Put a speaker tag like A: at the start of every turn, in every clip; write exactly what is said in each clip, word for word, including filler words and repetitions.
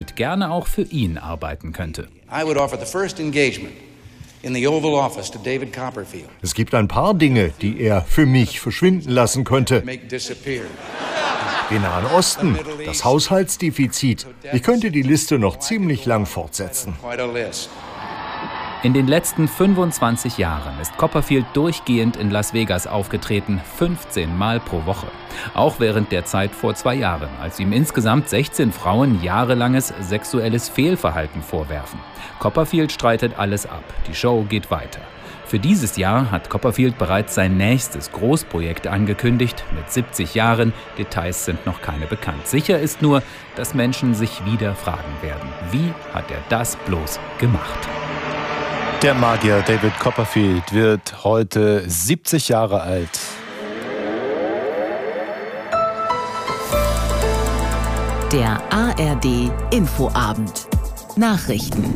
A: Copperfield gerne auch für ihn arbeiten könnte.
B: I would offer the first engagement in the Oval Office to David Copperfield.
C: Es gibt ein paar Dinge, die er für mich verschwinden lassen könnte.
B: Make disappear.
C: Den Nahen Osten, das Haushaltsdefizit. Ich könnte die Liste noch ziemlich lang fortsetzen.
B: Quite a list.
A: In den letzten fünfundzwanzig Jahren ist Copperfield durchgehend in Las Vegas aufgetreten, fünfzehn Mal pro Woche. Auch während der Zeit vor zwei Jahren, als ihm insgesamt sechzehn Frauen jahrelanges sexuelles Fehlverhalten vorwerfen. Copperfield streitet alles ab. Die Show geht weiter. Für dieses Jahr hat Copperfield bereits sein nächstes Großprojekt angekündigt, mit siebzig Jahren. Details sind noch keine bekannt. Sicher ist nur, dass Menschen sich wieder fragen werden, wie hat er das bloß gemacht?
D: Der Magier David Copperfield wird heute siebzig Jahre alt.
E: Der A R D Infoabend. Nachrichten.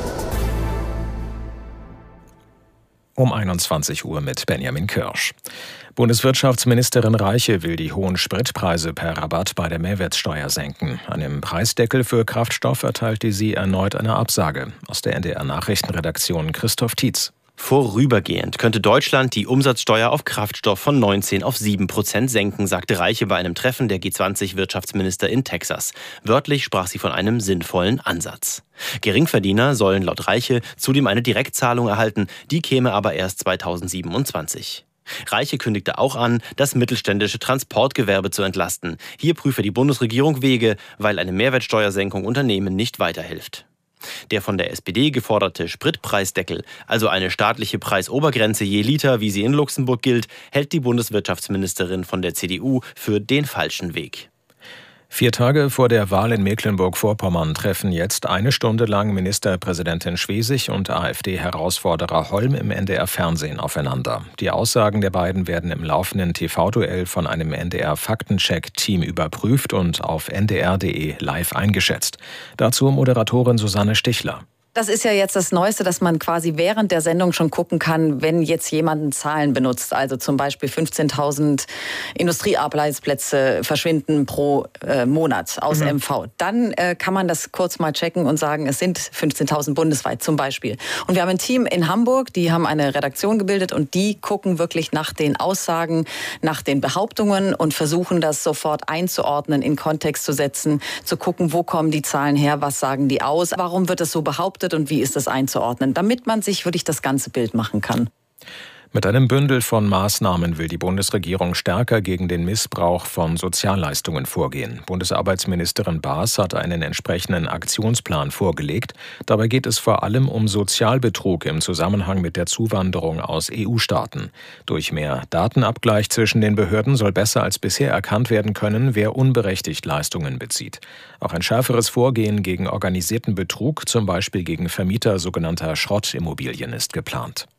F: Um einundzwanzig Uhr mit Benjamin Kirsch. Bundeswirtschaftsministerin Reiche will die hohen Spritpreise per Rabatt bei der Mehrwertsteuer senken. Einem Preisdeckel für Kraftstoff erteilte sie erneut eine Absage. Aus der N D R-Nachrichtenredaktion Christoph Tietz.
G: Vorübergehend könnte Deutschland die Umsatzsteuer auf Kraftstoff von neunzehn auf sieben Prozent senken, sagte Reiche bei einem Treffen der G zwanzig Wirtschaftsminister in Texas. Wörtlich sprach sie von einem sinnvollen Ansatz. Geringverdiener sollen laut Reiche zudem eine Direktzahlung erhalten, die käme aber erst zweitausendsiebenundzwanzig. Reiche kündigte auch an, das mittelständische Transportgewerbe zu entlasten. Hier prüfe die Bundesregierung Wege, weil eine Mehrwertsteuersenkung Unternehmen nicht weiterhilft. Der von der S P D geforderte Spritpreisdeckel, also eine staatliche Preisobergrenze je Liter, wie sie in Luxemburg gilt, hält die Bundeswirtschaftsministerin von der C D U für den falschen Weg.
F: Vier Tage vor der Wahl in Mecklenburg-Vorpommern treffen jetzt eine Stunde lang Ministerpräsidentin Schwesig und AfD-Herausforderer Holm im N D R-Fernsehen aufeinander. Die Aussagen der beiden werden im laufenden T V-Duell von einem N D R-Faktencheck-Team überprüft und auf n d r punkt d e live eingeschätzt. Dazu Moderatorin Susanne Stichler.
H: Das ist ja jetzt das Neueste, dass man quasi während der Sendung schon gucken kann, wenn jetzt jemand Zahlen benutzt, also zum Beispiel fünfzehntausend Industriearbeitsplätze verschwinden pro äh, Monat aus mhm. M V. Dann äh, kann man das kurz mal checken und sagen, es sind fünfzehntausend bundesweit zum Beispiel. Und wir haben ein Team in Hamburg, die haben eine Redaktion gebildet und die gucken wirklich nach den Aussagen, nach den Behauptungen und versuchen das sofort einzuordnen, in Kontext zu setzen, zu gucken, wo kommen die Zahlen her, was sagen die aus, warum wird es so behauptet und wie ist das einzuordnen, damit man sich wirklich das ganze Bild machen kann.
F: Mit einem Bündel von Maßnahmen will die Bundesregierung stärker gegen den Missbrauch von Sozialleistungen vorgehen. Bundesarbeitsministerin Baas hat einen entsprechenden Aktionsplan vorgelegt. Dabei geht es vor allem um Sozialbetrug im Zusammenhang mit der Zuwanderung aus E U-Staaten. Durch mehr Datenabgleich zwischen den Behörden soll besser als bisher erkannt werden können, wer unberechtigt Leistungen bezieht. Auch ein schärferes Vorgehen gegen organisierten Betrug, zum Beispiel gegen Vermieter sogenannter Schrottimmobilien, ist geplant.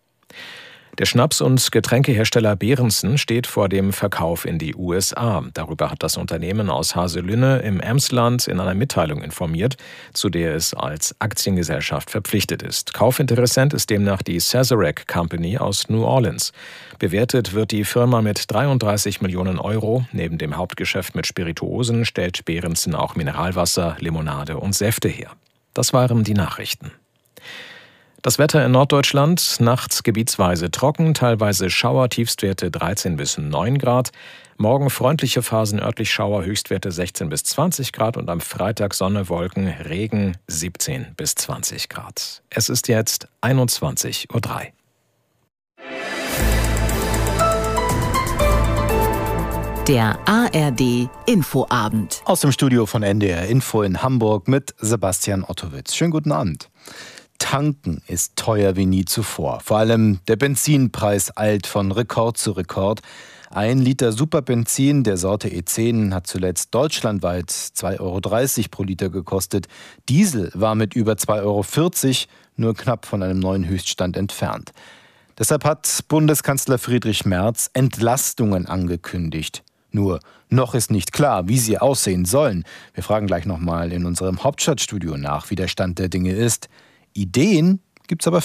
F: Der Schnaps- und Getränkehersteller Berentzen steht vor dem Verkauf in die U S A. Darüber hat das Unternehmen aus Haselünne im Emsland in einer Mitteilung informiert, zu der es als Aktiengesellschaft verpflichtet ist. Kaufinteressent ist demnach die Sazerac Company aus New Orleans. Bewertet wird die Firma mit dreiunddreißig Millionen Euro. Neben dem Hauptgeschäft mit Spirituosen stellt Berentzen auch Mineralwasser, Limonade und Säfte her. Das waren die Nachrichten. Das Wetter in Norddeutschland, nachts gebietsweise trocken, teilweise Schauer, Tiefstwerte dreizehn bis neun Grad. Morgen freundliche Phasen, örtlich Schauer, Höchstwerte sechzehn bis zwanzig Grad und am Freitag Sonne, Wolken, Regen siebzehn bis zwanzig Grad. Es ist jetzt einundzwanzig Uhr drei.
E: Der A R D Infoabend.
D: Aus dem Studio von N D R Info in Hamburg mit Sebastian Ottowitz. Schönen guten Abend. Tanken ist teuer wie nie zuvor. Vor allem der Benzinpreis eilt von Rekord zu Rekord. Ein Liter Superbenzin der Sorte E zehn hat zuletzt deutschlandweit zwei Euro dreißig pro Liter gekostet. Diesel war mit über zwei Euro vierzig nur knapp von einem neuen Höchststand entfernt. Deshalb hat Bundeskanzler Friedrich Merz Entlastungen angekündigt. Nur noch ist nicht klar, wie sie aussehen sollen. Wir fragen gleich nochmal in unserem Hauptstadtstudio nach, wie der Stand der Dinge ist. Ideen gibt's aber viele.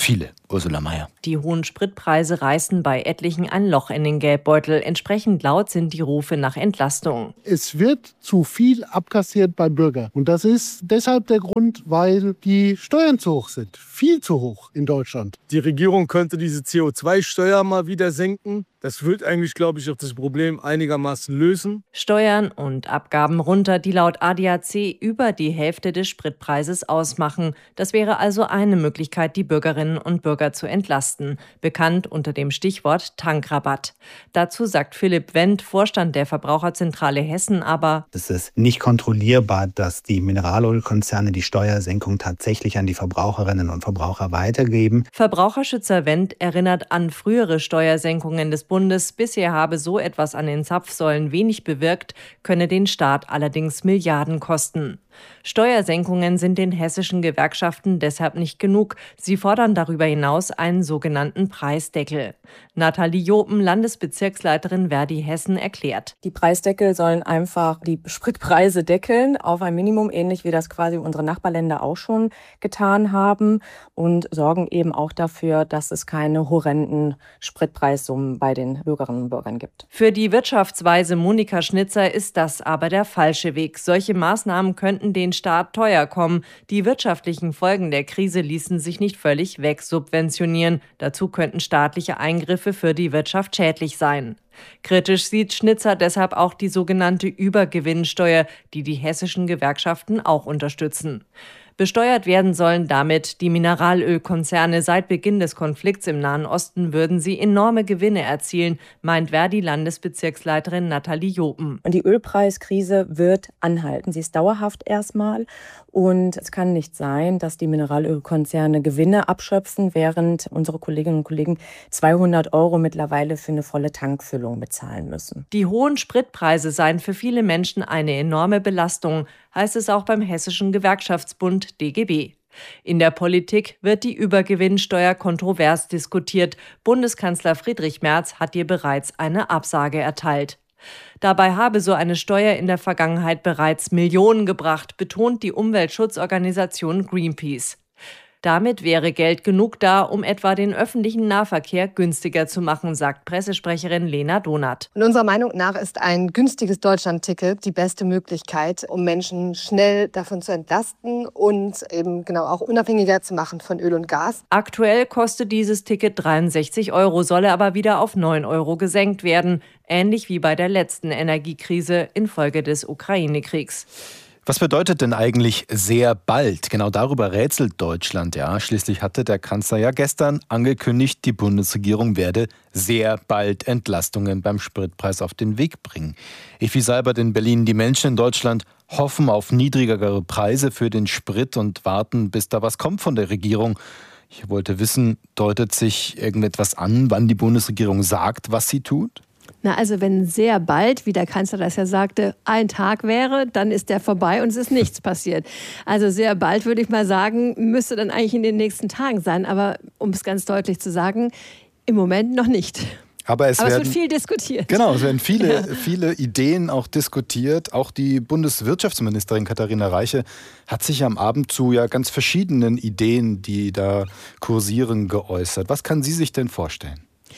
D: Ursula Mayer.
I: Die hohen Spritpreise reißen bei etlichen ein Loch in den Geldbeutel. Entsprechend laut sind die Rufe nach Entlastung.
J: Es wird zu viel abkassiert beim Bürger. Und das ist deshalb der Grund, weil die Steuern zu hoch sind. Viel zu hoch in Deutschland.
K: Die Regierung könnte diese C O zwei Steuer mal wieder senken. Das wird eigentlich, glaube ich, auch das Problem einigermaßen lösen.
I: Steuern und Abgaben runter, die laut A D A C über die Hälfte des Spritpreises ausmachen. Das wäre also eine Möglichkeit, die Bürgerinnen und Bürger zu entlasten. Bekannt unter dem Stichwort Tankrabatt. Dazu sagt Philipp Wendt, Vorstand der Verbraucherzentrale Hessen, aber
L: es ist nicht kontrollierbar, dass die Mineralölkonzerne die Steuersenkung tatsächlich an die Verbraucherinnen und Verbraucher weitergeben.
I: Verbraucherschützer Wendt erinnert an frühere Steuersenkungen des Bundes. Bisher habe so etwas an den Zapfsäulen wenig bewirkt, könne den Staat allerdings Milliarden kosten. Steuersenkungen sind den hessischen Gewerkschaften deshalb nicht genug. Sie fordern darüber hinaus einen sogenannten Preisdeckel. Nathalie Jopen, Landesbezirksleiterin Verdi Hessen, erklärt.
M: Die Preisdeckel sollen einfach die Spritpreise deckeln auf ein Minimum, ähnlich wie das quasi unsere Nachbarländer auch schon getan haben, und sorgen eben auch dafür, dass es keine horrenden Spritpreissummen bei den Bürgerinnen und Bürgern gibt.
I: Für die Wirtschaftsweise Monika Schnitzer ist das aber der falsche Weg. Solche Maßnahmen könnten den Staat teuer kommen. Die wirtschaftlichen Folgen der Krise ließen sich nicht völlig wegsubventionieren. Dazu könnten staatliche Eingriffe für die Wirtschaft schädlich sein. Kritisch sieht Schnitzer deshalb auch die sogenannte Übergewinnsteuer, die die hessischen Gewerkschaften auch unterstützen. Besteuert werden sollen damit die Mineralölkonzerne. Seit Beginn des Konflikts im Nahen Osten würden sie enorme Gewinne erzielen, meint Verdi-Landesbezirksleiterin Nathalie Jopen.
M: Und die Ölpreiskrise wird anhalten. Sie ist dauerhaft erstmal. Und es kann nicht sein, dass die Mineralölkonzerne Gewinne abschöpfen, während unsere Kolleginnen und Kollegen zweihundert Euro mittlerweile für eine volle Tankfüllung bezahlen müssen.
I: Die hohen Spritpreise seien für viele Menschen eine enorme Belastung, heißt es auch beim Hessischen Gewerkschaftsbund D G B. In der Politik wird die Übergewinnsteuer kontrovers diskutiert. Bundeskanzler Friedrich Merz hat ihr bereits eine Absage erteilt. Dabei habe so eine Steuer in der Vergangenheit bereits Millionen gebracht, betont die Umweltschutzorganisation Greenpeace. Damit wäre Geld genug da, um etwa den öffentlichen Nahverkehr günstiger zu machen, sagt Pressesprecherin Lena Donath.
N: Und unserer Meinung nach ist ein günstiges Deutschland-Ticket die beste Möglichkeit, um Menschen schnell davon zu entlasten und eben genau auch unabhängiger zu machen von Öl und Gas.
I: Aktuell kostet dieses Ticket dreiundsechzig Euro, solle aber wieder auf neun Euro gesenkt werden, ähnlich wie bei der letzten Energiekrise infolge des Ukraine-Kriegs.
D: Was bedeutet denn eigentlich sehr bald? Genau darüber rätselt Deutschland. Ja, schließlich hatte der Kanzler ja gestern angekündigt, die Bundesregierung werde sehr bald Entlastungen beim Spritpreis auf den Weg bringen. Evi Seibert in Berlin. Die Menschen in Deutschland hoffen auf niedrigere Preise für den Sprit und warten, bis da was kommt von der Regierung. Ich wollte wissen, deutet sich irgendetwas an, wann die Bundesregierung sagt, was sie tut?
O: Na, also wenn sehr bald, wie der Kanzler das ja sagte, ein Tag wäre, dann ist der vorbei und es ist nichts passiert. Also sehr bald, würde ich mal sagen, müsste dann eigentlich in den nächsten Tagen sein. Aber um es ganz deutlich zu sagen, im Moment noch nicht.
D: Aber es,
O: Aber
D: werden,
O: es wird viel diskutiert.
D: Genau, es werden viele,
O: ja.
D: viele Ideen auch diskutiert. Auch die Bundeswirtschaftsministerin Katharina Reiche hat sich am Abend zu ja ganz verschiedenen Ideen, die da kursieren, geäußert. Was kann sie sich denn vorstellen?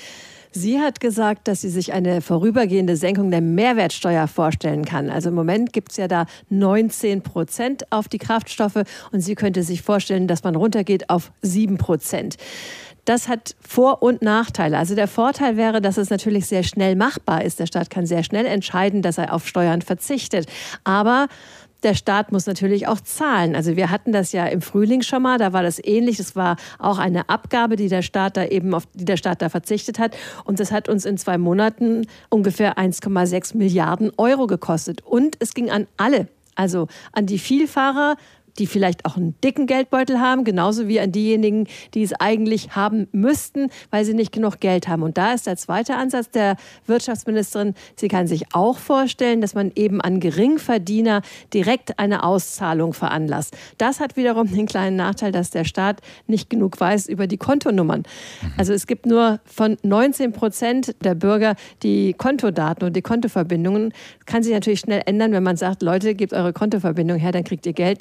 O: Sie hat gesagt, dass sie sich eine vorübergehende Senkung der Mehrwertsteuer vorstellen kann. Also im Moment gibt es ja da neunzehn Prozent auf die Kraftstoffe und sie könnte sich vorstellen, dass man runtergeht auf sieben Prozent. Das hat Vor- und Nachteile. Also der Vorteil wäre, dass es natürlich sehr schnell machbar ist. Der Staat kann sehr schnell entscheiden, dass er auf Steuern verzichtet. Aber der Staat muss natürlich auch zahlen. Also wir hatten das ja im Frühling schon mal, da war das ähnlich. Das war auch eine Abgabe, die der Staat da eben auf die der Staat da verzichtet hat. Und das hat uns in zwei Monaten ungefähr eins Komma sechs Milliarden Euro gekostet. Und es ging an alle, also an die Vielfahrer, die vielleicht auch einen dicken Geldbeutel haben, genauso wie an diejenigen, die es eigentlich haben müssten, weil sie nicht genug Geld haben. Und da ist der zweite Ansatz der Wirtschaftsministerin. Sie kann sich auch vorstellen, dass man eben an Geringverdiener direkt eine Auszahlung veranlasst. Das hat wiederum den kleinen Nachteil, dass der Staat nicht genug weiß über die Kontonummern. Also es gibt nur von neunzehn Prozent der Bürger die Kontodaten und die Kontoverbindungen. Das kann sich natürlich schnell ändern, wenn man sagt, Leute, gebt eure Kontoverbindung her, dann kriegt ihr Geld. Das kann sein,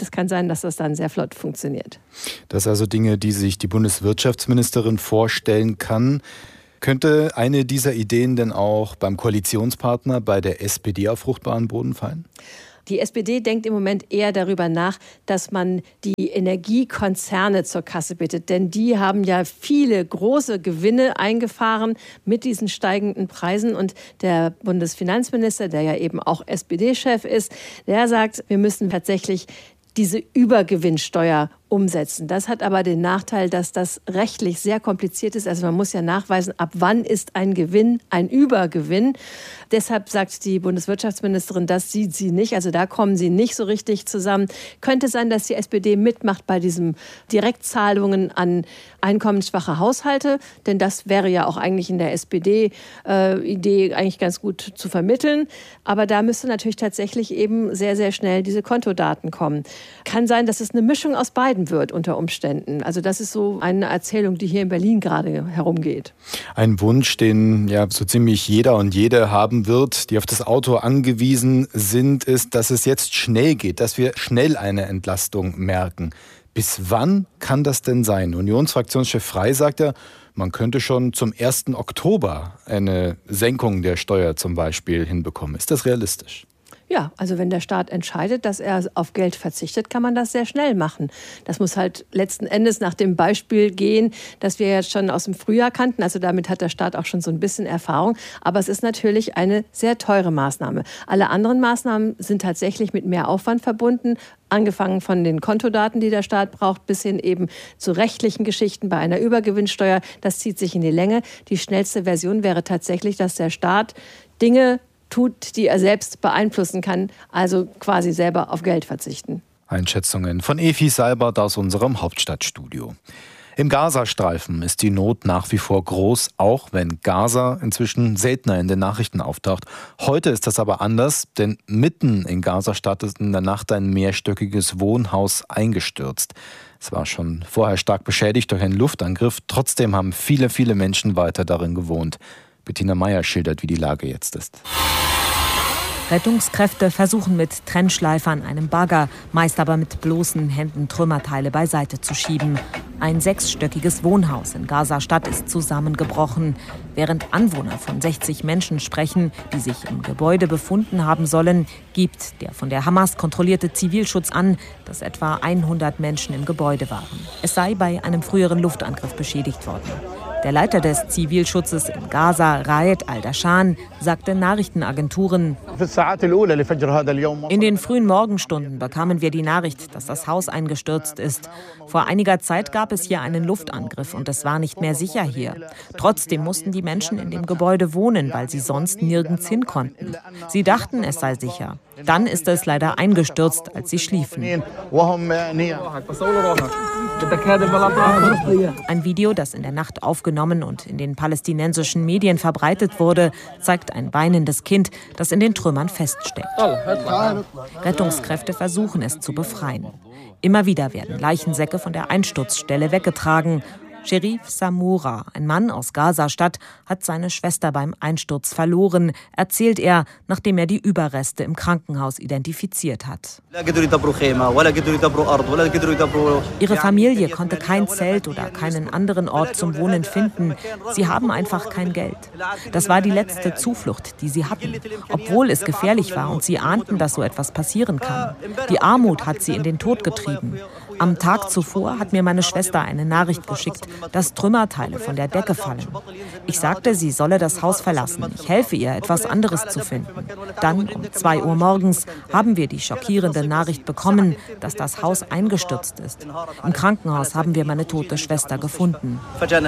O: sein, dass das dann sehr flott funktioniert.
D: Das sind also Dinge, die sich die Bundeswirtschaftsministerin vorstellen kann. Könnte eine dieser Ideen denn auch beim Koalitionspartner, bei der S P D, auf fruchtbaren Boden fallen?
O: Die S P D denkt im Moment eher darüber nach, dass man die Energiekonzerne zur Kasse bittet. Denn die haben ja viele große Gewinne eingefahren mit diesen steigenden Preisen. Und der Bundesfinanzminister, der ja eben auch S P D-Chef ist, der sagt, wir müssen tatsächlich diese Übergewinnsteuer umsetzen. Das hat aber den Nachteil, dass das rechtlich sehr kompliziert ist. Also man muss ja nachweisen, ab wann ist ein Gewinn ein Übergewinn. Deshalb sagt die Bundeswirtschaftsministerin, das sieht sie nicht. Also da kommen sie nicht so richtig zusammen. Könnte sein, dass die S P D mitmacht bei diesen Direktzahlungen an einkommensschwache Haushalte. Denn das wäre ja auch eigentlich in der S P D-Idee äh, eigentlich ganz gut zu vermitteln. Aber da müsste natürlich tatsächlich eben sehr, sehr schnell diese Kontodaten kommen. Kann sein, dass es eine Mischung aus beiden wird unter Umständen. Also das ist so eine Erzählung, die hier in Berlin gerade herumgeht.
D: Ein Wunsch, den ja so ziemlich jeder und jede haben wird, die auf das Auto angewiesen sind, ist, dass es jetzt schnell geht, dass wir schnell eine Entlastung merken. Bis wann kann das denn sein? Unionsfraktionschef Frey sagt ja, man könnte schon zum ersten Oktober eine Senkung der Steuer zum Beispiel hinbekommen. Ist das realistisch?
O: Ja, also wenn der Staat entscheidet, dass er auf Geld verzichtet, kann man das sehr schnell machen. Das muss halt letzten Endes nach dem Beispiel gehen, das wir jetzt schon aus dem Frühjahr kannten. Also damit hat der Staat auch schon so ein bisschen Erfahrung. Aber es ist natürlich eine sehr teure Maßnahme. Alle anderen Maßnahmen sind tatsächlich mit mehr Aufwand verbunden. Angefangen von den Kontodaten, die der Staat braucht, bis hin eben zu rechtlichen Geschichten bei einer Übergewinnsteuer. Das zieht sich in die Länge. Die schnellste Version wäre tatsächlich, dass der Staat Dinge tut, die er selbst beeinflussen kann, also quasi selber auf Geld verzichten.
D: Einschätzungen von Efi Seibert aus unserem Hauptstadtstudio. Im Gazastreifen ist die Not nach wie vor groß, auch wenn Gaza inzwischen seltener in den Nachrichten auftaucht. Heute ist das aber anders, denn mitten in Gazastadt ist in der Nacht ein mehrstöckiges Wohnhaus eingestürzt. Es war schon vorher stark beschädigt durch einen Luftangriff. Trotzdem haben viele, viele Menschen weiter darin gewohnt. Bettina Meyer schildert, wie die Lage jetzt ist.
P: Rettungskräfte versuchen mit Trennschleifern, einem Bagger, meist aber mit bloßen Händen Trümmerteile beiseite zu schieben. Ein sechsstöckiges Wohnhaus in Gaza-Stadt ist zusammengebrochen. Während Anwohner von sechzig Menschen sprechen, die sich im Gebäude befunden haben sollen, gibt der von der Hamas kontrollierte Zivilschutz an, dass etwa hundert Menschen im Gebäude waren. Es sei bei einem früheren Luftangriff beschädigt worden. Der Leiter des Zivilschutzes in Gaza, Raed al-Dashan, sagte Nachrichtenagenturen: In den frühen Morgenstunden bekamen wir die Nachricht, dass das Haus eingestürzt ist. Vor einiger Zeit gab es hier einen Luftangriff und es war nicht mehr sicher hier. Trotzdem mussten die Menschen in dem Gebäude wohnen, weil sie sonst nirgends hin konnten. Sie dachten, es sei sicher. Dann ist es leider eingestürzt, als sie schliefen. Ein Video, das in der Nacht aufgenommen und in den palästinensischen Medien verbreitet wurde, zeigt ein weinendes Kind, das in den Trümmern feststeckt. Rettungskräfte versuchen es zu befreien. Immer wieder werden Leichensäcke von der Einsturzstelle weggetragen. Sherif Samura, ein Mann aus Gaza-Stadt, hat seine Schwester beim Einsturz verloren, erzählt er, nachdem er die Überreste im Krankenhaus identifiziert hat. Ihre Familie konnte kein Zelt oder keinen anderen Ort zum Wohnen finden. Sie haben einfach kein Geld. Das war die letzte Zuflucht, die sie hatten, obwohl es gefährlich war und sie ahnten, dass so etwas passieren kann. Die Armut hat sie in den Tod getrieben. Am Tag zuvor hat mir meine Schwester eine Nachricht geschickt, dass Trümmerteile von der Decke fallen. Ich sagte, sie solle das Haus verlassen. Ich helfe ihr, etwas anderes zu finden. Dann, um zwei Uhr morgens, haben wir die schockierende Nachricht bekommen, dass das Haus eingestürzt ist. Im Krankenhaus haben wir meine tote Schwester gefunden.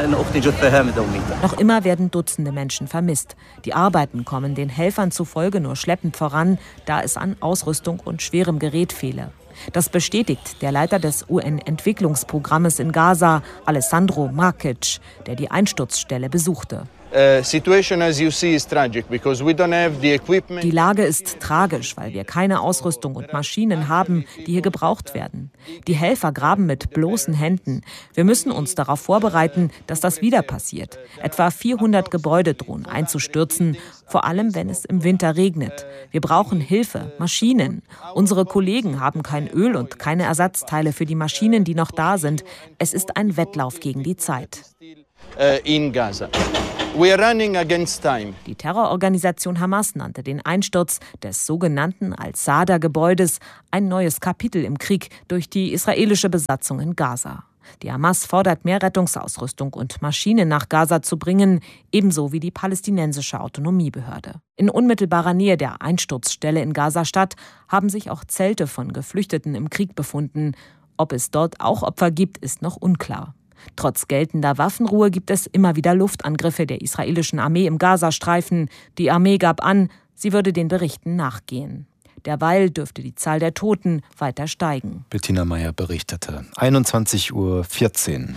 P: Noch immer werden Dutzende Menschen vermisst. Die Arbeiten kommen den Helfern zufolge nur schleppend voran, da es an Ausrüstung und schwerem Gerät fehle. Das bestätigt der Leiter des U N-Entwicklungsprogrammes in Gaza, Alessandro Markic, der die Einsturzstelle besuchte. Die Lage ist tragisch, weil wir keine Ausrüstung und Maschinen haben, die hier gebraucht werden. Die Helfer graben mit bloßen Händen. Wir müssen uns darauf vorbereiten, dass das wieder passiert. Etwa vierhundert Gebäude drohen einzustürzen, vor allem wenn es im Winter regnet. Wir brauchen Hilfe, Maschinen. Unsere Kollegen haben kein Öl und keine Ersatzteile für die Maschinen, die noch da sind. Es ist ein Wettlauf gegen die Zeit.
Q: In Gaza. We are running against time.
P: Die Terrororganisation Hamas nannte den Einsturz des sogenannten Al-Sada-Gebäudes ein neues Kapitel im Krieg durch die israelische Besatzung in Gaza. Die Hamas fordert, mehr Rettungsausrüstung und Maschinen nach Gaza zu bringen, ebenso wie die palästinensische Autonomiebehörde. In unmittelbarer Nähe der Einsturzstelle in Gaza-Stadt haben sich auch Zelte von Geflüchteten im Krieg befunden. Ob es dort auch Opfer gibt, ist noch unklar. Trotz geltender Waffenruhe gibt es immer wieder Luftangriffe der israelischen Armee im Gazastreifen. Die Armee gab an, sie würde den Berichten nachgehen. Derweil dürfte die Zahl der Toten weiter steigen.
D: Bettina Meyer berichtete. einundzwanzig Uhr vierzehn.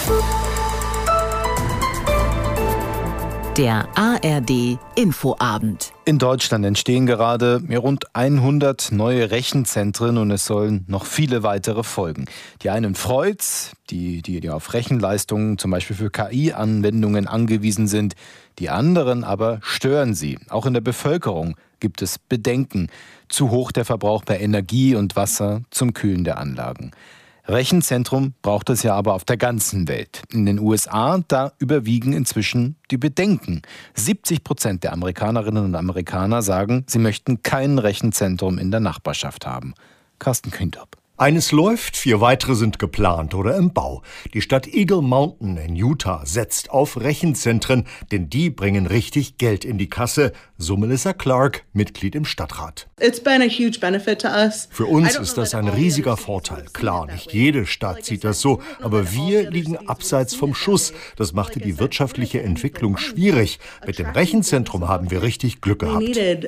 E: Der A R D Infoabend.
D: In Deutschland entstehen gerade rund hundert neue Rechenzentren und es sollen noch viele weitere folgen. Die einen freut's, die, die, die auf Rechenleistungen, zum Beispiel für K I-Anwendungen angewiesen sind. Die anderen aber stören sie. Auch in der Bevölkerung gibt es Bedenken. Zu hoch der Verbrauch bei Energie und Wasser zum Kühlen der Anlagen. Rechenzentrum braucht es ja aber auf der ganzen Welt. In den U S A, da überwiegen inzwischen die Bedenken. siebzig Prozent der Amerikanerinnen und Amerikaner sagen, sie möchten kein Rechenzentrum in der Nachbarschaft haben. Carsten Kühntop.
C: Eines läuft, vier weitere sind geplant oder im Bau. Die Stadt Eagle Mountain in Utah setzt auf Rechenzentren, denn die bringen richtig Geld in die Kasse, so Melissa Clark, Mitglied im Stadtrat. Für uns ist das ein riesiger Vorteil. Klar, nicht jede Stadt sieht das so, aber wir liegen abseits vom Schuss. Das machte die wirtschaftliche Entwicklung schwierig. Mit dem Rechenzentrum haben wir richtig Glück gehabt.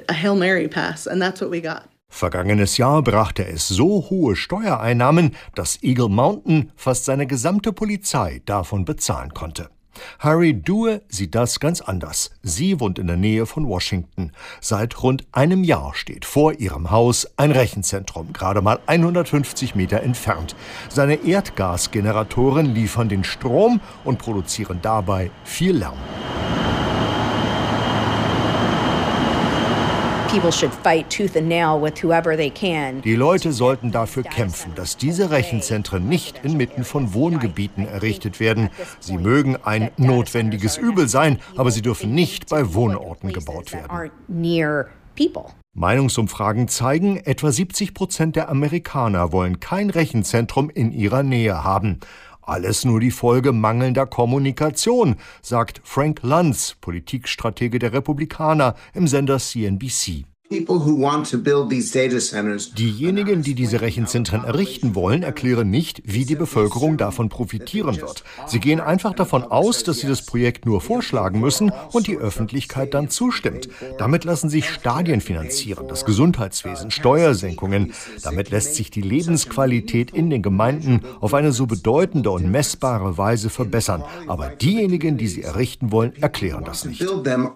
C: Vergangenes Jahr brachte es so hohe Steuereinnahmen, dass Eagle Mountain fast seine gesamte Polizei davon bezahlen konnte. Harry Due sieht das ganz anders. Sie wohnt in der Nähe von Washington. Seit rund einem Jahr steht vor ihrem Haus ein Rechenzentrum, gerade mal hundertfünfzig Meter entfernt. Seine Erdgasgeneratoren liefern den Strom und produzieren dabei viel Lärm. Die Leute sollten dafür kämpfen, dass diese Rechenzentren nicht inmitten von Wohngebieten errichtet werden. Sie mögen ein notwendiges Übel sein, aber sie dürfen nicht bei Wohnorten gebaut werden. Meinungsumfragen zeigen, etwa siebzig Prozent der Amerikaner wollen kein Rechenzentrum in ihrer Nähe haben. Alles nur die Folge mangelnder Kommunikation, sagt Frank Luntz, Politikstratege der Republikaner im Sender C N B C. Diejenigen, die diese Rechenzentren errichten wollen, erklären nicht, wie die Bevölkerung davon profitieren wird. Sie gehen einfach davon aus, dass sie das Projekt nur vorschlagen müssen und die Öffentlichkeit dann zustimmt. Damit lassen sich Stadien finanzieren, das Gesundheitswesen, Steuersenkungen. Damit lässt sich die Lebensqualität in den Gemeinden auf eine so bedeutende und messbare Weise verbessern. Aber diejenigen, die sie errichten wollen, erklären das nicht.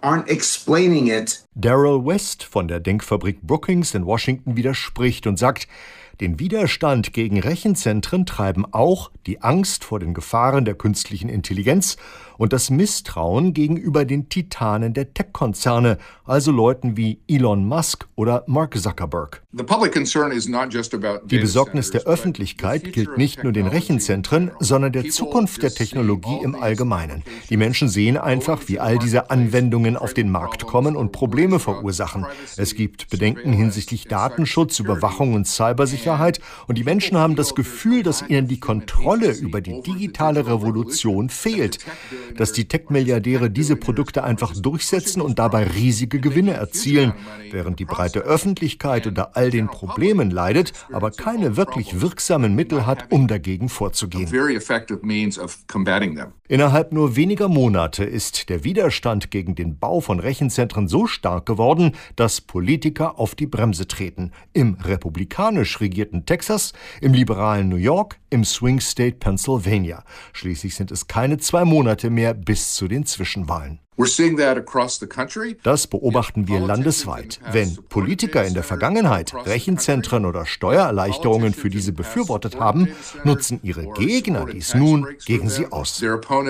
C: Daryl West von der Denkfabrik Brookings in Washington widerspricht und sagt, den Widerstand gegen Rechenzentren treiben auch die Angst vor den Gefahren der künstlichen Intelligenz und das Misstrauen gegenüber den Titanen der Tech-Konzerne, also Leuten wie Elon Musk oder Mark Zuckerberg. Die Besorgnis der Öffentlichkeit gilt nicht nur den Rechenzentren, sondern der Zukunft der Technologie im Allgemeinen. Die Menschen sehen einfach, wie all diese Anwendungen auf den Markt kommen und Probleme verursachen. Es gibt Bedenken hinsichtlich Datenschutz, Überwachung und Cybersicherheit und die Menschen haben das Gefühl, dass ihnen die Kontrolle über die digitale Revolution fehlt. Dass die Tech-Milliardäre diese Produkte einfach durchsetzen und dabei riesige Gewinne erzielen, während die breite Öffentlichkeit unter all den Problemen leidet, aber keine wirklich wirksamen Mittel hat, um dagegen vorzugehen. Innerhalb nur weniger Monate ist der Widerstand gegen den Bau von Rechenzentren so stark geworden, dass Politiker auf die Bremse treten. Im republikanisch regierten regierten Texas, im liberalen New York, im Swing State Pennsylvania. Schließlich sind es keine zwei Monate mehr bis zu den Zwischenwahlen. Das beobachten wir landesweit. Wenn Politiker in der Vergangenheit Rechenzentren oder Steuererleichterungen für diese befürwortet haben, nutzen ihre Gegner dies nun gegen sie aus.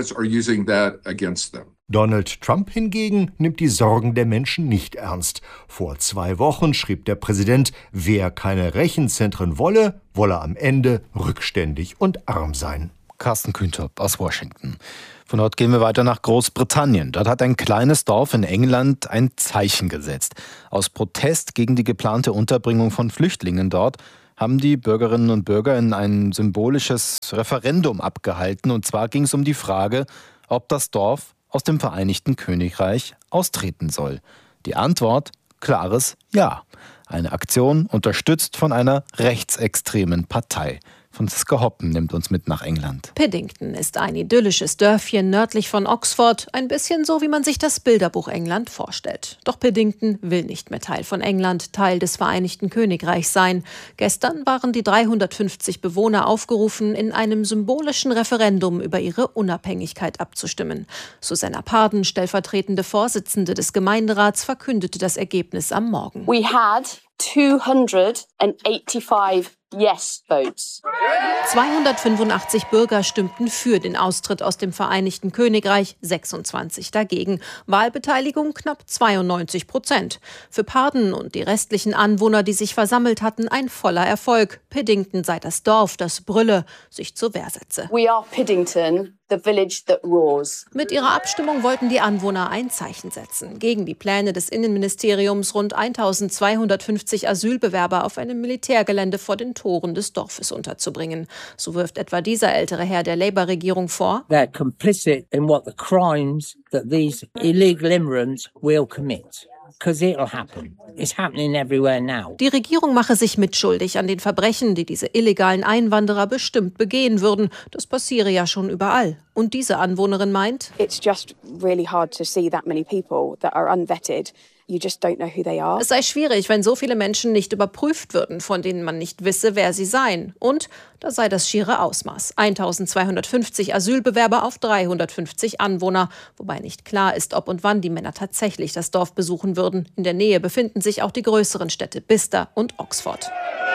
C: Donald Trump hingegen nimmt die Sorgen der Menschen nicht ernst. Vor zwei Wochen schrieb der Präsident, wer keine Rechenzentren wolle, wolle am Ende rückständig und arm sein.
D: Carsten Kühntop aus Washington. Von dort gehen wir weiter nach Großbritannien. Dort hat ein kleines Dorf in England ein Zeichen gesetzt. Aus Protest gegen die geplante Unterbringung von Flüchtlingen dort haben die Bürgerinnen und Bürger in ein symbolisches Referendum abgehalten. Und zwar ging es um die Frage, ob das Dorf aus dem Vereinigten Königreich austreten soll. Die Antwort: klares Ja. Eine Aktion unterstützt von einer rechtsextremen Partei. Franziska Hoppen nimmt uns mit nach England.
R: Piddington ist ein idyllisches Dörfchen nördlich von Oxford, ein bisschen so, wie man sich das Bilderbuch England vorstellt. Doch Piddington will nicht mehr Teil von England, Teil des Vereinigten Königreichs sein. Gestern waren die dreihundertfünfzig Bewohner aufgerufen, in einem symbolischen Referendum über ihre Unabhängigkeit abzustimmen. Susanna Parden, stellvertretende Vorsitzende des Gemeinderats, verkündete das Ergebnis am Morgen.
S: We had two hundred eighty-five Yes votes.
R: zweihundertfünfundachtzig Bürger stimmten für den Austritt aus dem Vereinigten Königreich, sechsundzwanzig dagegen. Wahlbeteiligung knapp zweiundneunzig Prozent. Für Parden und die restlichen Anwohner, die sich versammelt hatten, ein voller Erfolg. Piddington sei das Dorf, das brülle, sich zur Wehr setze.
S: We are Piddington, the village that roars.
R: Mit ihrer Abstimmung wollten die Anwohner ein Zeichen setzen gegen die Pläne des Innenministeriums, rund eintausendzweihundertfünfzig Asylbewerber auf einem Militärgelände vor den Toren des Dorfes unterzubringen. So wirft etwa dieser ältere Herr der Labour-Regierung vor,
T: they're complicit in what the crimes that these illegal immigrants will commit. Because it'll happen. It's happening everywhere now.
R: Die Regierung mache sich mitschuldig an den Verbrechen, die diese illegalen Einwanderer bestimmt begehen würden. Das passiere ja schon überall. Und diese Anwohnerin meint,
S: It's just really hard to see that many people that are unvetted. You just don't know who they are.
R: Es sei schwierig, wenn so viele Menschen nicht überprüft würden, von denen man nicht wisse, wer sie seien. Und da sei das schiere Ausmaß. eintausendzweihundertfünfzig Asylbewerber auf dreihundertfünfzig Anwohner. Wobei nicht klar ist, ob und wann die Männer tatsächlich das Dorf besuchen würden. In der Nähe befinden sich auch die größeren Städte Bicester und Oxford.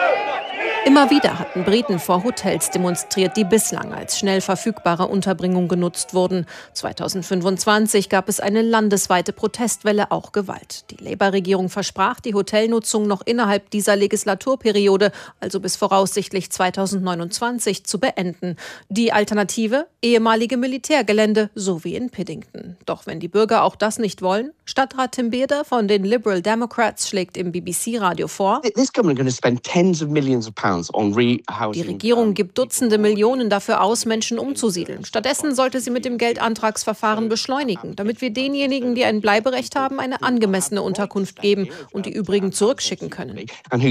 R: Immer wieder hatten Briten vor Hotels demonstriert, die bislang als schnell verfügbare Unterbringung genutzt wurden. zweitausendfünfundzwanzig gab es eine landesweite Protestwelle, auch Gewalt. Die Labour-Regierung versprach, die Hotelnutzung noch innerhalb dieser Legislaturperiode, also bis voraussichtlich zweitausendneunundzwanzig, zu beenden. Die Alternative? Ehemalige Militärgelände, so wie in Piddington. Doch wenn die Bürger auch das nicht wollen? Stadtrat Tim Bearder von den Liberal Democrats schlägt im B B C-Radio vor, die Regierung gibt Dutzende Millionen dafür aus, Menschen umzusiedeln. Stattdessen sollte sie mit dem Geldantragsverfahren beschleunigen, damit wir denjenigen, die ein Bleiberecht haben, eine angemessene Unterkunft geben und die übrigen zurückschicken können.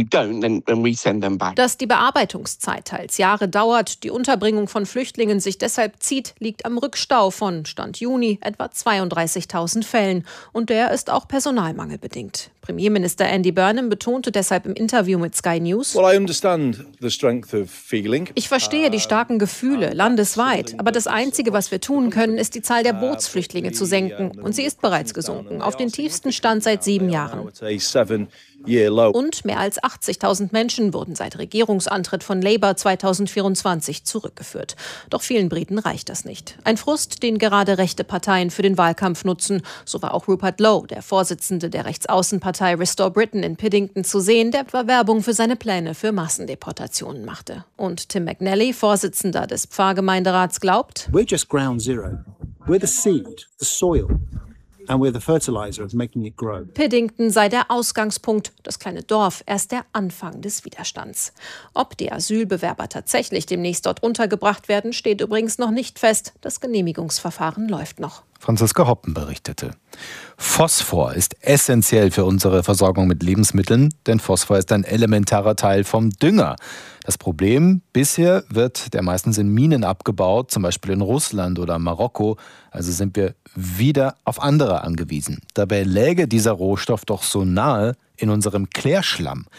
R: Dass die Bearbeitungszeit teils Jahre dauert, die Unterbringung von Flüchtlingen sich deshalb zieht, liegt am Rückstau von Stand Juni etwa zweiunddreißigtausend Fällen. Und der ist auch personalmangelbedingt. Premierminister Andy Burnham betonte deshalb im Interview mit Sky News, ich verstehe die starken Gefühle landesweit, aber das Einzige, was wir tun können, ist die Zahl der Bootsflüchtlinge zu senken. Und sie ist bereits gesunken, auf den tiefsten Stand seit sieben Jahren. Und mehr als achtzigtausend Menschen wurden seit Regierungsantritt von Labour zweitausendvierundzwanzig zurückgeführt. Doch vielen Briten reicht das nicht. Ein Frust, den gerade rechte Parteien für den Wahlkampf nutzen. So war auch Rupert Lowe, der Vorsitzende der Rechtsaußenpartei Restore Britain in Piddington, zu sehen, der etwa Werbung für seine Pläne für Massendeportationen machte. Und Tim McNally, Vorsitzender des Pfarrgemeinderats, glaubt,
U: We're just ground zero. We're the seed, the soil. And we're the fertilizer of making it grow.
R: Piddington sei der Ausgangspunkt, das kleine Dorf erst der Anfang des Widerstands. Ob die Asylbewerber tatsächlich demnächst dort untergebracht werden, steht übrigens noch nicht fest. Das Genehmigungsverfahren läuft noch.
D: Franziska Hoppen berichtete. Phosphor ist essentiell für unsere Versorgung mit Lebensmitteln, denn Phosphor ist ein elementarer Teil vom Dünger. Das Problem, bisher wird der meistens in Minen abgebaut, zum Beispiel in Russland oder Marokko, also sind wir wieder auf andere angewiesen. Dabei läge dieser Rohstoff doch so nahe in unserem Klärschlamm.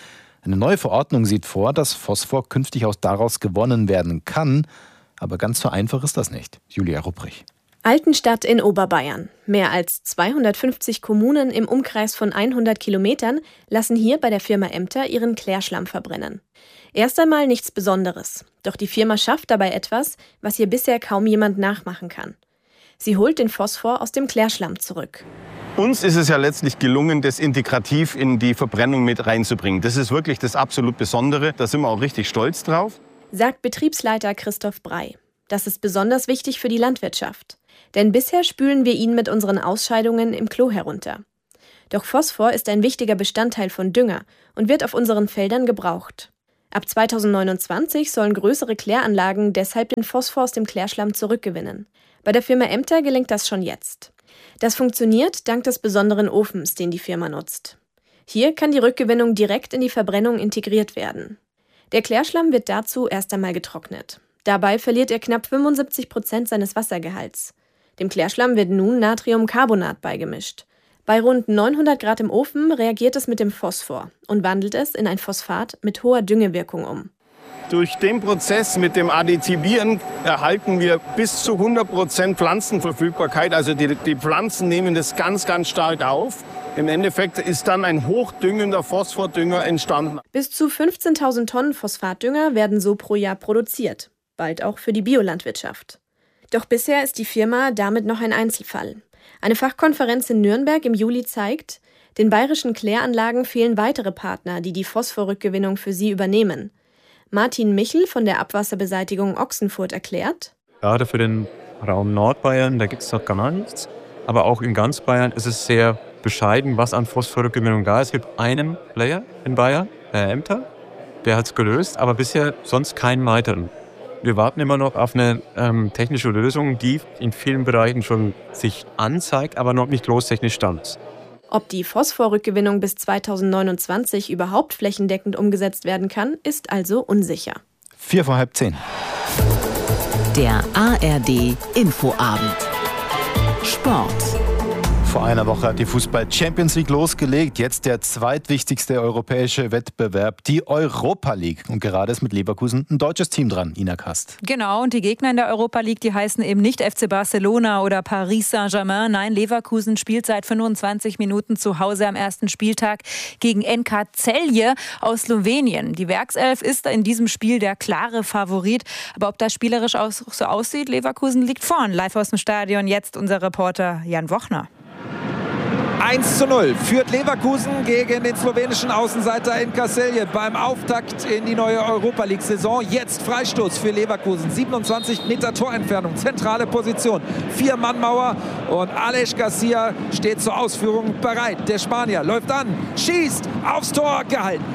D: Eine neue Verordnung sieht vor, dass Phosphor künftig auch daraus gewonnen werden kann. Aber ganz so einfach ist das nicht. Julia Rupprich.
B: Altenstadt in Oberbayern. Mehr als zweihundertfünfzig Kommunen im Umkreis von hundert Kilometern lassen hier bei der Firma Emter ihren Klärschlamm verbrennen. Erst einmal nichts Besonderes. Doch die Firma schafft dabei etwas, was hier bisher kaum jemand nachmachen kann. Sie holt den Phosphor aus dem Klärschlamm zurück.
V: Uns ist es ja letztlich gelungen, das integrativ in die Verbrennung mit reinzubringen. Das ist wirklich das absolut Besondere. Da sind wir auch richtig stolz drauf.
B: Sagt Betriebsleiter Christoph Brey. Das ist besonders wichtig für die Landwirtschaft. Denn bisher spülen wir ihn mit unseren Ausscheidungen im Klo herunter. Doch Phosphor ist ein wichtiger Bestandteil von Dünger und wird auf unseren Feldern gebraucht. Ab zweitausendneunundzwanzig sollen größere Kläranlagen deshalb den Phosphor aus dem Klärschlamm zurückgewinnen. Bei der Firma Emter gelingt das schon jetzt. Das funktioniert dank des besonderen Ofens, den die Firma nutzt. Hier kann die Rückgewinnung direkt in die Verbrennung integriert werden. Der Klärschlamm wird dazu erst einmal getrocknet. Dabei verliert er knapp fünfundsiebzig Prozent seines Wassergehalts. Dem Klärschlamm wird nun Natriumcarbonat beigemischt. Bei rund neunhundert Grad im Ofen reagiert es mit dem Phosphor und wandelt es in ein Phosphat mit hoher Düngewirkung um.
V: Durch den Prozess mit dem Additivieren erhalten wir bis zu hundert Prozent Pflanzenverfügbarkeit. Also die, die Pflanzen nehmen das ganz, ganz stark auf. Im Endeffekt ist dann ein hochdüngender Phosphordünger entstanden.
B: Bis zu fünfzehntausend Tonnen Phosphatdünger werden so pro Jahr produziert. Bald auch für die Biolandwirtschaft. Doch bisher ist die Firma damit noch ein Einzelfall. Eine Fachkonferenz in Nürnberg im Juli zeigt, den bayerischen Kläranlagen fehlen weitere Partner, die die Phosphorrückgewinnung für sie übernehmen. Martin Michel von der Abwasserbeseitigung Ochsenfurt erklärt:
W: Gerade für den Raum Nordbayern, da gibt es noch gar nichts. Aber auch in ganz Bayern ist es sehr bescheiden, was an Phosphorrückgewinnung da ist. Es gibt einen Player in Bayern, der Emter, der hat es gelöst, aber bisher sonst keinen weiteren. Wir warten immer noch auf eine ähm, technische Lösung, die in vielen Bereichen schon sich anzeigt, aber noch nicht großtechnisch stand.
B: Ob die Phosphorrückgewinnung bis zweitausendneunundzwanzig überhaupt flächendeckend umgesetzt werden kann, ist also unsicher.
D: Vier vor halb zehn.
E: Der A R D Infoabend. Sport.
D: Vor einer Woche hat die Fußball-Champions League losgelegt. Jetzt der zweitwichtigste europäische Wettbewerb, die Europa League. Und gerade ist mit Leverkusen ein deutsches Team dran, Ina Kast.
X: Genau, und die Gegner in der Europa League, die heißen eben nicht F C Barcelona oder Paris Saint-Germain. Nein, Leverkusen spielt seit fünfundzwanzig Minuten zu Hause am ersten Spieltag gegen N K Celje aus Slowenien. Die Werkself ist in diesem Spiel der klare Favorit. Aber ob das spielerisch auch so aussieht, Leverkusen liegt vorn. Live aus dem Stadion jetzt unser Reporter Jan Wochner.
Y: eins zu null führt Leverkusen gegen den slowenischen Außenseiter N K Celje beim Auftakt in die neue Europa-League-Saison. Jetzt Freistoß für Leverkusen, siebenundzwanzig Meter Torentfernung, zentrale Position, Vier-Mann-Mauer und Aleix Garcia steht zur Ausführung bereit. Der Spanier läuft an, schießt, aufs Tor, gehalten.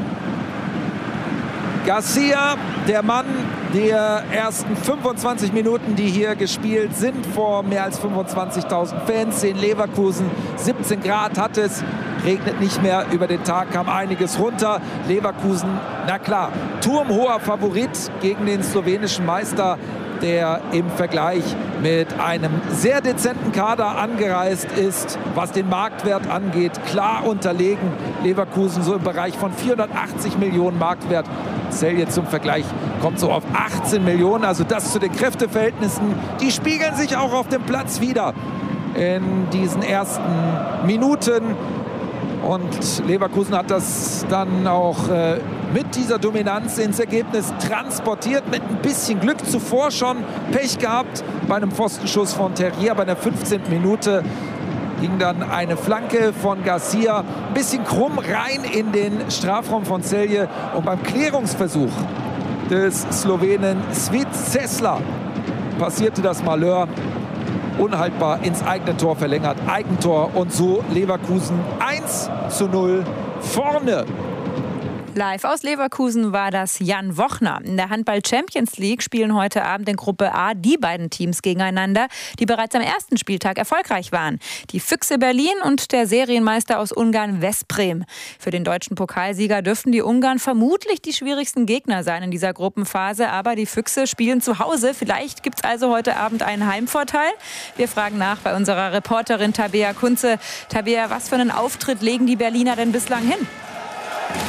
Y: Garcia, der Mann der ersten fünfundzwanzig Minuten, die hier gespielt sind, vor mehr als fünfundzwanzigtausend Fans in Leverkusen. siebzehn Grad hat es, regnet nicht mehr, über den Tag kam einiges runter. Leverkusen, na klar, turmhoher Favorit gegen den slowenischen Meister, der im Vergleich mit einem sehr dezenten Kader angereist ist, was den Marktwert angeht, klar unterlegen. Leverkusen so im Bereich von vierhundertachtzig Millionen Marktwert. Celje zum Vergleich kommt so auf achtzehn Millionen, also das zu den Kräfteverhältnissen. Die spiegeln sich auch auf dem Platz wieder in diesen ersten Minuten. Und Leverkusen hat das dann auch äh, mit dieser Dominanz ins Ergebnis transportiert. Mit ein bisschen Glück zuvor schon Pech gehabt bei einem Pfostenschuss von Terrier. Bei der fünfzehnten Minute ging dann eine Flanke von Garcia ein bisschen krumm rein in den Strafraum von Celje. Und beim Klärungsversuch des Slowenen Svit Cesla passierte das Malheur. Unhaltbar ins eigene Tor verlängert, Eigentor und so Leverkusen eins zu null vorne.
X: Live aus Leverkusen war das Jan Wochner. In der Handball-Champions League spielen heute Abend in Gruppe A die beiden Teams gegeneinander, die bereits am ersten Spieltag erfolgreich waren. Die Füchse Berlin und der Serienmeister aus Ungarn Veszprém. Für den deutschen Pokalsieger dürften die Ungarn vermutlich die schwierigsten Gegner sein in dieser Gruppenphase. Aber die Füchse spielen zu Hause. Vielleicht gibt es also heute Abend einen Heimvorteil. Wir fragen nach bei unserer Reporterin Tabea Kunze. Tabea, was für einen Auftritt legen die Berliner denn bislang hin?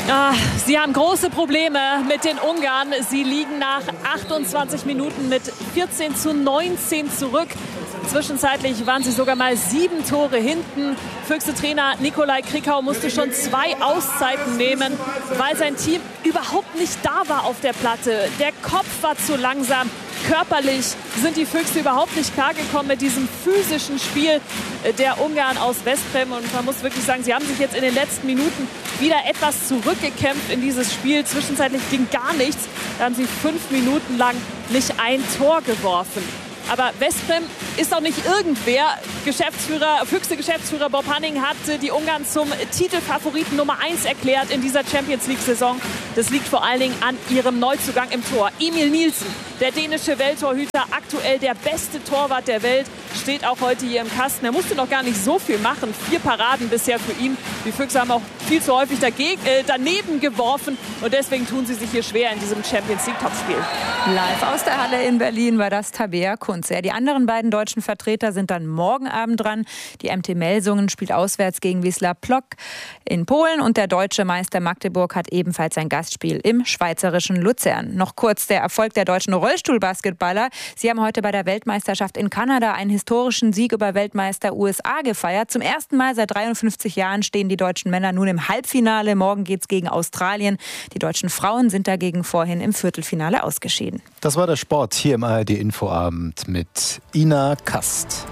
A: Ah, sie haben große Probleme mit den Ungarn. Sie liegen nach achtundzwanzig Minuten mit vierzehn zu neunzehn zurück. Zwischenzeitlich waren sie sogar mal sieben Tore hinten. Füchse-Trainer Nikolai Krikau musste schon zwei Auszeiten nehmen, weil sein Team überhaupt nicht da war auf der Platte. Der Kopf war zu langsam. Körperlich sind die Füchse überhaupt nicht klargekommen mit diesem physischen Spiel der Ungarn aus Veszprém. Und man muss wirklich sagen, sie haben sich jetzt in den letzten Minuten wieder etwas zurückgekämpft in dieses Spiel. Zwischenzeitlich ging gar nichts. Da haben sie fünf Minuten lang nicht ein Tor geworfen. Aber Veszprém ist auch nicht irgendwer. Geschäftsführer, Füchse-Geschäftsführer Bob Hanning hat die Ungarn zum Titelfavoriten Nummer eins erklärt in dieser Champions-League-Saison. Das liegt vor allen Dingen an ihrem Neuzugang im Tor. Emil Nielsen, der dänische Welttorhüter, aktuell der beste Torwart der Welt, steht auch heute hier im Kasten. Er musste noch gar nicht so viel machen. Vier Paraden bisher für ihn. Die Füchse haben auch viel zu häufig dagegen, äh, daneben geworfen. Und deswegen tun sie sich hier schwer in diesem Champions-League-Topspiel.
X: Live aus der Halle in Berlin war das Tabea Kunze. Die anderen beiden deutschen Vertreter sind dann morgen Abend dran. Die M T Melsungen spielt auswärts gegen Wisła Płock in Polen und der deutsche Meister Magdeburg hat ebenfalls ein Gastspiel im schweizerischen Luzern. Noch kurz der Erfolg der deutschen Rollstuhlbasketballer. Sie haben heute bei der Weltmeisterschaft in Kanada einen historischen Sieg über Weltmeister U S A gefeiert. Zum ersten Mal seit dreiundfünfzig Jahren stehen die deutschen Männer nun im Halbfinale. Morgen geht's gegen Australien. Die deutschen Frauen sind dagegen vorhin im Viertelfinale ausgeschieden.
D: Das war der Sport hier im A R D-Infoabend mit Ina Kast.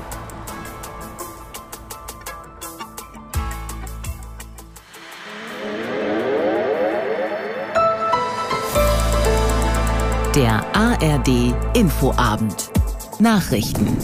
E: Der A R D-Infoabend. Nachrichten.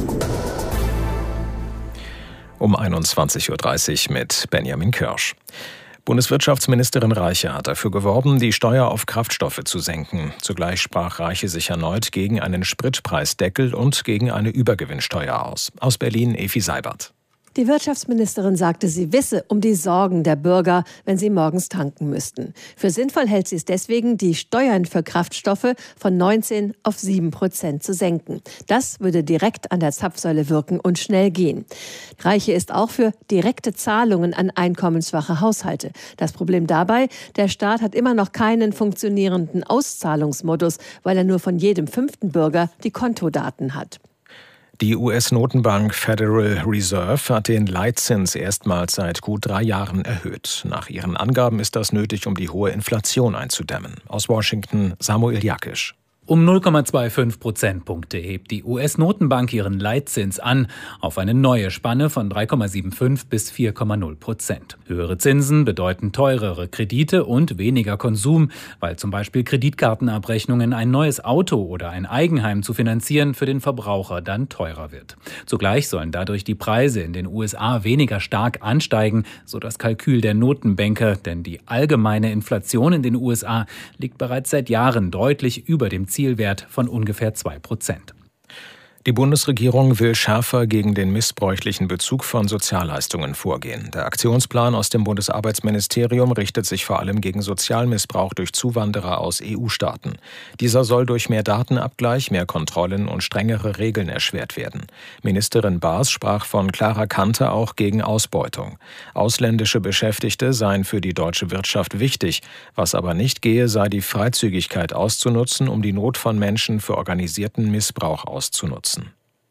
F: Um einundzwanzig Uhr dreißig mit Benjamin Kirsch. Bundeswirtschaftsministerin Reiche hat dafür geworben, die Steuer auf Kraftstoffe zu senken. Zugleich sprach Reiche sich erneut gegen einen Spritpreisdeckel und gegen eine Übergewinnsteuer aus. Aus Berlin Efi Seibert.
O: Die Wirtschaftsministerin sagte, sie wisse um die Sorgen der Bürger, wenn sie morgens tanken müssten. Für sinnvoll hält sie es deswegen, die Steuern für Kraftstoffe von neunzehn auf sieben Prozent zu senken. Das würde direkt an der Zapfsäule wirken und schnell gehen. Reiche ist auch für direkte Zahlungen an einkommensschwache Haushalte. Das Problem dabei, der Staat hat immer noch keinen funktionierenden Auszahlungsmodus, weil er nur von jedem fünften Bürger die Kontodaten hat.
F: Die U S-Notenbank Federal Reserve hat den Leitzins erstmals seit gut drei Jahren erhöht. Nach ihren Angaben ist das nötig, um die hohe Inflation einzudämmen. Aus Washington Samuel Jakisch.
G: Um null Komma fünfundzwanzig Prozentpunkte hebt die U S-Notenbank ihren Leitzins an auf eine neue Spanne von drei Komma fünfundsiebzig bis vier Komma null Prozent. Höhere Zinsen bedeuten teurere Kredite und weniger Konsum, weil zum Beispiel Kreditkartenabrechnungen, ein neues Auto oder ein Eigenheim zu finanzieren für den Verbraucher dann teurer wird. Zugleich sollen dadurch die Preise in den U S A weniger stark ansteigen, so das Kalkül der Notenbanker, denn die allgemeine Inflation in den U S A liegt bereits seit Jahren deutlich über dem Ziel Zielwert von ungefähr zwei Prozent.
F: Die Bundesregierung will schärfer gegen den missbräuchlichen Bezug von Sozialleistungen vorgehen. Der Aktionsplan aus dem Bundesarbeitsministerium richtet sich vor allem gegen Sozialmissbrauch durch Zuwanderer aus E U-Staaten. Dieser soll durch mehr Datenabgleich, mehr Kontrollen und strengere Regeln erschwert werden. Ministerin Baas sprach von klarer Kante auch gegen Ausbeutung. Ausländische Beschäftigte seien für die deutsche Wirtschaft wichtig. Was aber nicht gehe, sei die Freizügigkeit auszunutzen, um die Not von Menschen für organisierten Missbrauch auszunutzen.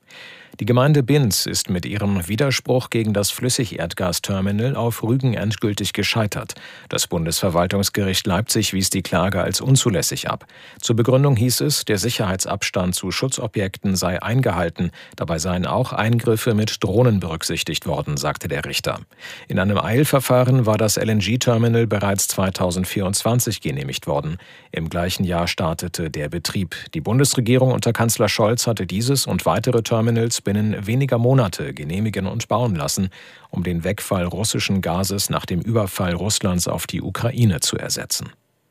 F: Die Gemeinde Binz ist mit ihrem Widerspruch gegen das Flüssigerdgasterminal auf Rügen endgültig gescheitert. Das Bundesverwaltungsgericht Leipzig wies die Klage als unzulässig ab. Zur Begründung hieß es, der Sicherheitsabstand zu Schutzobjekten sei eingehalten. Dabei seien auch Eingriffe mit Drohnen berücksichtigt worden, sagte der Richter. In einem Eilverfahren war das L N G-Terminal bereits zweitausendvierundzwanzig genehmigt worden. Im gleichen Jahr startete der Betrieb. Die Bundesregierung unter Kanzler Scholz hatte dieses und weitere Terminals binnen weniger Monate genehmigen und bauen lassen, um den Wegfall russischen Gases nach dem Überfall Russlands auf die Ukraine zu ersetzen.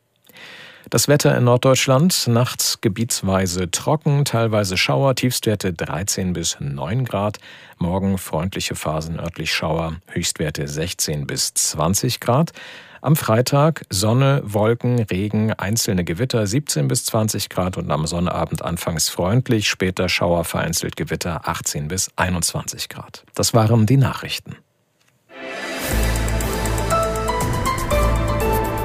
F: Das Wetter in Norddeutschland, nachts gebietsweise trocken, teilweise Schauer, Tiefstwerte dreizehn bis neun Grad. Morgen freundliche Phasen, örtlich Schauer, Höchstwerte sechzehn bis zwanzig Grad. Am Freitag Sonne, Wolken, Regen, einzelne Gewitter siebzehn bis zwanzig Grad und am Sonnabend anfangs freundlich, später Schauer, vereinzelt Gewitter achtzehn bis einundzwanzig Grad. Das waren die Nachrichten.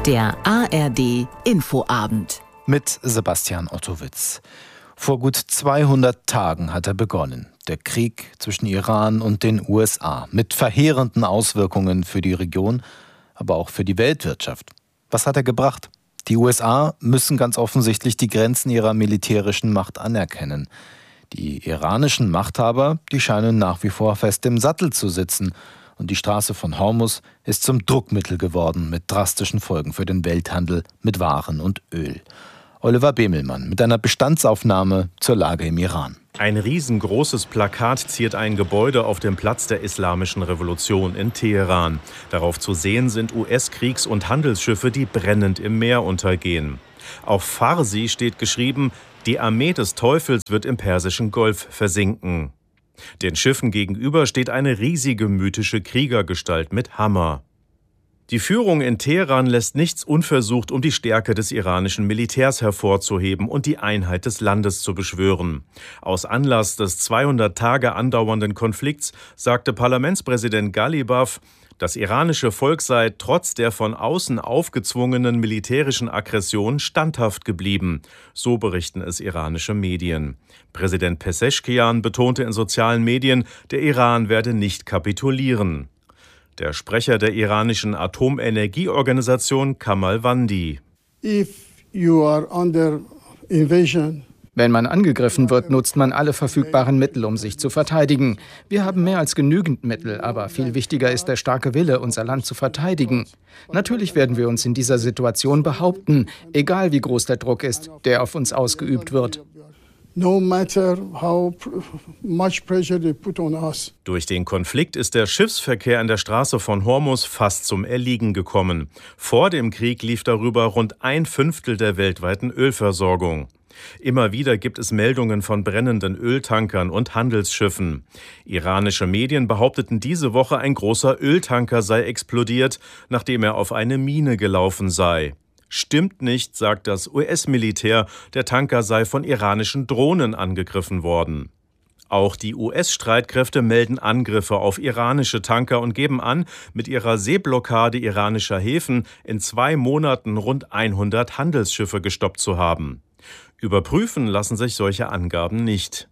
E: Der A R D Infoabend.
D: Mit Sebastian Ottowitz. Vor gut zweihundert Tagen hat er begonnen. Der Krieg zwischen Iran und den U S A. Mit verheerenden Auswirkungen für die Region, aber auch für die Weltwirtschaft. Was hat er gebracht? Die U S A müssen ganz offensichtlich die Grenzen ihrer militärischen Macht anerkennen. Die iranischen Machthaber, die scheinen nach wie vor fest im Sattel zu sitzen. Und die Straße von Hormuz ist zum Druckmittel geworden mit drastischen Folgen für den Welthandel mit Waren und Öl. Oliver Bemelmann mit einer Bestandsaufnahme zur Lage im Iran.
H: Ein riesengroßes Plakat ziert ein Gebäude auf dem Platz der Islamischen Revolution in Teheran. Darauf zu sehen sind U S-Kriegs- und Handelsschiffe, die brennend im Meer untergehen. Auf Farsi steht geschrieben, die Armee des Teufels wird im Persischen Golf versinken. Den Schiffen gegenüber steht eine riesige mythische Kriegergestalt mit Hammer. Die Führung in Teheran lässt nichts unversucht, um die Stärke des iranischen Militärs hervorzuheben und die Einheit des Landes zu beschwören. Aus Anlass des zweihundert Tage andauernden Konflikts sagte Parlamentspräsident Ghalibaf, das iranische Volk sei trotz der von außen aufgezwungenen militärischen Aggression standhaft geblieben. So berichten es iranische Medien. Präsident Pezeshkian betonte in sozialen Medien, der Iran werde nicht kapitulieren. Der Sprecher der iranischen Atomenergieorganisation Kamal Wandi.
J: If you are under invasion,
K: Wenn man angegriffen wird, nutzt man alle verfügbaren Mittel, um sich zu verteidigen. Wir haben mehr als genügend Mittel, aber viel wichtiger ist der starke Wille, unser Land zu verteidigen. Natürlich werden wir uns in dieser Situation behaupten, egal wie groß der Druck ist, der auf uns ausgeübt wird.
J: no matter how much pressure they put on us.
H: Durch den Konflikt ist der Schiffsverkehr an der Straße von Hormuz fast zum Erliegen gekommen. Vor dem Krieg lief darüber rund ein Fünftel der weltweiten Ölversorgung. Immer wieder gibt es Meldungen von brennenden Öltankern und Handelsschiffen. Iranische Medien behaupteten diese Woche, ein großer Öltanker sei explodiert, nachdem er auf eine Mine gelaufen sei. Stimmt nicht, sagt das U S-Militär, der Tanker sei von iranischen Drohnen angegriffen worden. Auch die U S-Streitkräfte melden Angriffe auf iranische Tanker und geben an, mit ihrer Seeblockade iranischer Häfen in zwei Monaten rund hundert Handelsschiffe gestoppt zu haben. Überprüfen lassen sich solche Angaben nicht.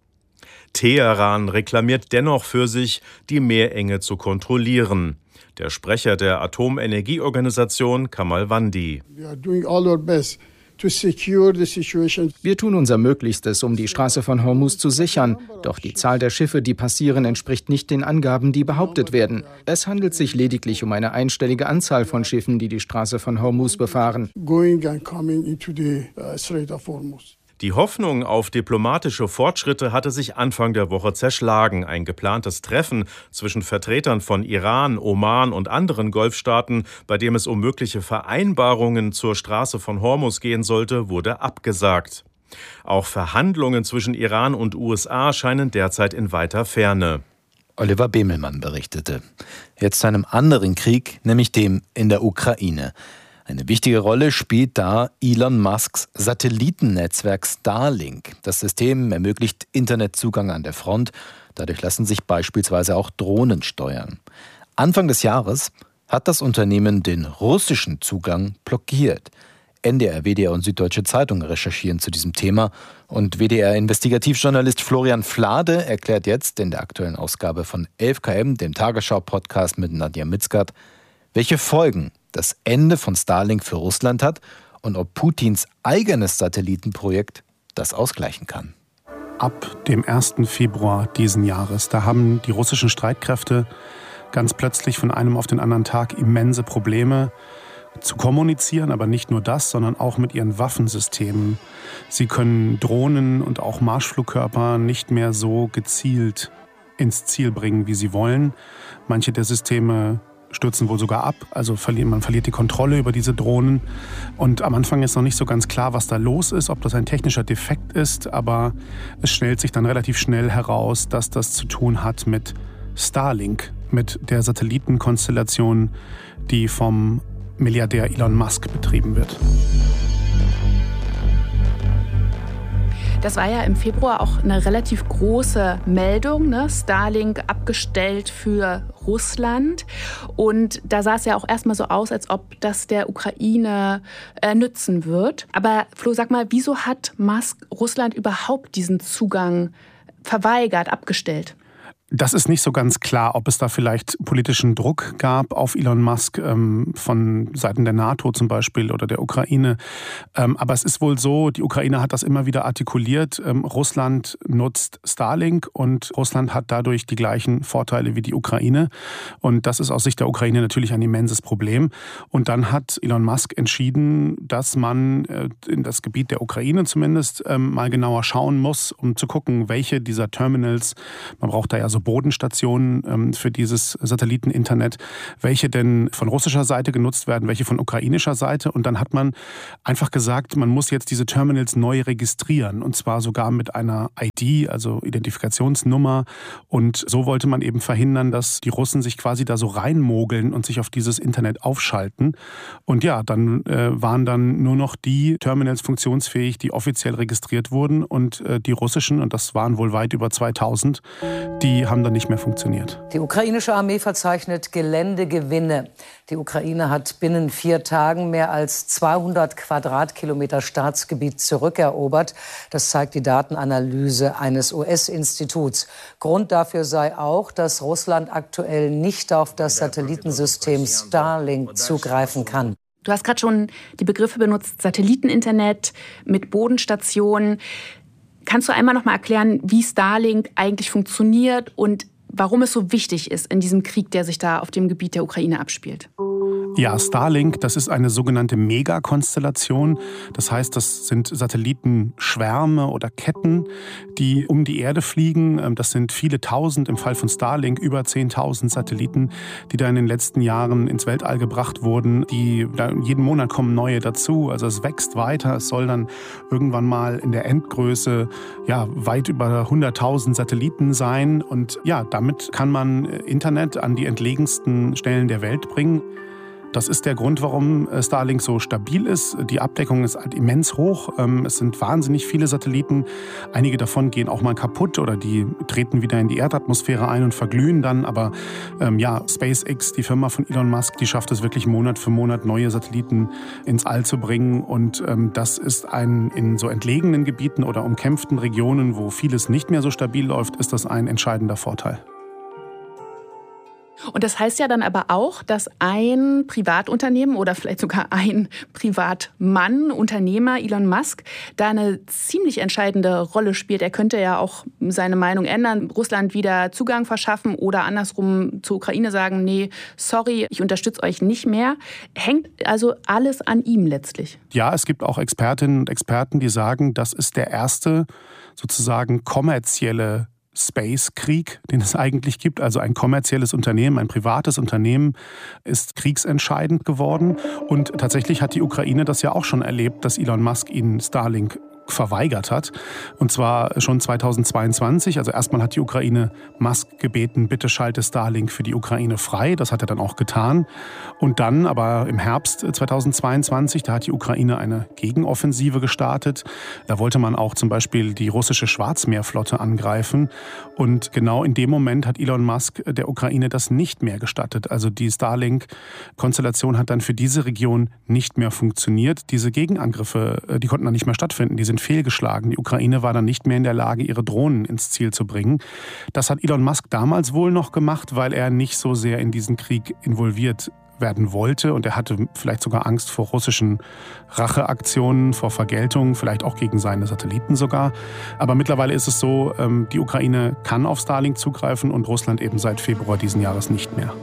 H: Teheran reklamiert dennoch für sich, die Meerenge zu kontrollieren. Der Sprecher der Atomenergieorganisation Kamal Wandi.
K: Wir tun unser Möglichstes, um die Straße von Hormuz zu sichern. Doch die Zahl der Schiffe, die passieren, entspricht nicht den Angaben, die behauptet werden. Es handelt sich lediglich um eine einstellige Anzahl von Schiffen, die die Straße von Hormuz befahren.
H: Die Hoffnung auf diplomatische Fortschritte hatte sich Anfang der Woche zerschlagen. Ein geplantes Treffen zwischen Vertretern von Iran, Oman und anderen Golfstaaten, bei dem es um mögliche Vereinbarungen zur Straße von Hormuz gehen sollte, wurde abgesagt. Auch Verhandlungen zwischen Iran und U S A scheinen derzeit in weiter Ferne.
D: Oliver Bemelmann berichtete. Jetzt zu einem anderen Krieg, nämlich dem in der Ukraine. Eine wichtige Rolle spielt da Elon Musks Satellitennetzwerk Starlink. Das System ermöglicht Internetzugang an der Front. Dadurch lassen sich beispielsweise auch Drohnen steuern. Anfang des Jahres hat das Unternehmen den russischen Zugang blockiert. N D R, W D R und Süddeutsche Zeitung recherchieren zu diesem Thema. Und W D R-Investigativjournalist Florian Flade erklärt jetzt in der aktuellen Ausgabe von elf K M, dem Tagesschau-Podcast mit Nadja Mitzgard, welche Folgen das Ende von Starlink für Russland hat und ob Putins eigenes Satellitenprojekt das ausgleichen kann.
L: Ab dem ersten Februar diesen Jahres, da haben die russischen Streitkräfte ganz plötzlich von einem auf den anderen Tag immense Probleme zu kommunizieren, aber nicht nur das, sondern auch mit ihren Waffensystemen. Sie können Drohnen und auch Marschflugkörper nicht mehr so gezielt ins Ziel bringen, wie sie wollen. Manche der Systeme stürzen wohl sogar ab, also verliert, man verliert die Kontrolle über diese Drohnen. Und am Anfang ist noch nicht so ganz klar, was da los ist, ob das ein technischer Defekt ist, aber es stellt sich dann relativ schnell heraus, dass das zu tun hat mit Starlink, mit der Satellitenkonstellation, die vom Milliardär Elon Musk betrieben wird.
I: Das war ja im Februar auch eine relativ große Meldung, ne? Starlink abgestellt für Russland. Und da sah es ja auch erstmal so aus, als ob das der Ukraine äh, nützen wird. Aber Flo, sag mal, wieso hat Musk Russland überhaupt diesen Zugang verweigert, abgestellt?
L: Das ist nicht so ganz klar, ob es da vielleicht politischen Druck gab auf Elon Musk ähm, von Seiten der NATO zum Beispiel oder der Ukraine. Ähm, aber es ist wohl so, die Ukraine hat das immer wieder artikuliert. Ähm, Russland nutzt Starlink und Russland hat dadurch die gleichen Vorteile wie die Ukraine. Und das ist aus Sicht der Ukraine natürlich ein immenses Problem. Und dann hat Elon Musk entschieden, dass man äh, in das Gebiet der Ukraine zumindest ähm, mal genauer schauen muss, um zu gucken, welche dieser Terminals, man braucht da ja so Bodenstationen ähm, für dieses Satelliteninternet, welche denn von russischer Seite genutzt werden, welche von ukrainischer Seite. Und dann hat man einfach gesagt, man muss jetzt diese Terminals neu registrieren und zwar sogar mit einer I D, also Identifikationsnummer. Und so wollte man eben verhindern, dass die Russen sich quasi da so reinmogeln und sich auf dieses Internet aufschalten. Und ja, dann äh, waren dann nur noch die Terminals funktionsfähig, die offiziell registriert wurden und äh, die russischen, und das waren wohl weit über zweitausend, die haben dann nicht mehr funktioniert.
M: Die ukrainische Armee verzeichnet Geländegewinne. Die Ukraine hat binnen vier Tagen mehr als zweihundert Quadratkilometer Staatsgebiet zurückerobert. Das zeigt die Datenanalyse eines U S-Instituts. Grund dafür sei auch, dass Russland aktuell nicht auf das Satellitensystem Starlink zugreifen kann.
I: Du hast gerade schon die Begriffe benutzt, Satelliteninternet mit Bodenstationen. Kannst du einmal noch mal erklären, wie Starlink eigentlich funktioniert und warum es so wichtig ist in diesem Krieg, der sich da auf dem Gebiet der Ukraine abspielt?
L: Ja, Starlink, das ist eine sogenannte Megakonstellation. Das heißt, das sind Satellitenschwärme oder Ketten, die um die Erde fliegen. Das sind viele Tausend, im Fall von Starlink über zehntausend Satelliten, die da in den letzten Jahren ins Weltall gebracht wurden. Die, da jeden Monat kommen neue dazu. Also es wächst weiter. Es soll dann irgendwann mal in der Endgröße ja, weit über hunderttausend Satelliten sein. Und ja, damit kann man Internet an die entlegensten Stellen der Welt bringen. Das ist der Grund, warum Starlink so stabil ist. Die Abdeckung ist halt immens hoch. Es sind wahnsinnig viele Satelliten. Einige davon gehen auch mal kaputt oder die treten wieder in die Erdatmosphäre ein und verglühen dann. Aber ähm, ja, SpaceX, die Firma von Elon Musk, die schafft es wirklich Monat für Monat, neue Satelliten ins All zu bringen. Und ähm, das ist ein, in so entlegenen Gebieten oder umkämpften Regionen, wo vieles nicht mehr so stabil läuft, ist das ein entscheidender Vorteil.
I: Und das heißt ja dann aber auch, dass ein Privatunternehmen oder vielleicht sogar ein Privatmann, Unternehmer, Elon Musk, da eine ziemlich entscheidende Rolle spielt. Er könnte ja auch seine Meinung ändern, Russland wieder Zugang verschaffen oder andersrum zur Ukraine sagen, nee, sorry, ich unterstütze euch nicht mehr. Hängt also alles an ihm letztlich.
L: Ja, es gibt auch Expertinnen und Experten, die sagen, das ist der erste sozusagen kommerzielle Space-Krieg, den es eigentlich gibt. Also ein kommerzielles Unternehmen, ein privates Unternehmen ist kriegsentscheidend geworden. Und tatsächlich hat die Ukraine das ja auch schon erlebt, dass Elon Musk ihnen Starlink verweigert hat. Und zwar schon zweitausendzweiundzwanzig. Also erstmal hat die Ukraine Musk gebeten, bitte schalte Starlink für die Ukraine frei. Das hat er dann auch getan. Und dann, aber im Herbst zweitausendzweiundzwanzig, da hat die Ukraine eine Gegenoffensive gestartet. Da wollte man auch zum Beispiel die russische Schwarzmeerflotte angreifen. Und genau in dem Moment hat Elon Musk der Ukraine das nicht mehr gestattet. Also die Starlink-Konstellation hat dann für diese Region nicht mehr funktioniert. Diese Gegenangriffe, die konnten dann nicht mehr stattfinden. Die sind fehlgeschlagen. Die Ukraine war dann nicht mehr in der Lage, ihre Drohnen ins Ziel zu bringen. Das hat Elon Musk damals wohl noch gemacht, weil er nicht so sehr in diesen Krieg involviert werden wollte. Und er hatte vielleicht sogar Angst vor russischen Racheaktionen, vor Vergeltung, vielleicht auch gegen seine Satelliten sogar. Aber mittlerweile ist es so, die Ukraine kann auf Starlink zugreifen und Russland eben seit Februar diesen Jahres nicht mehr.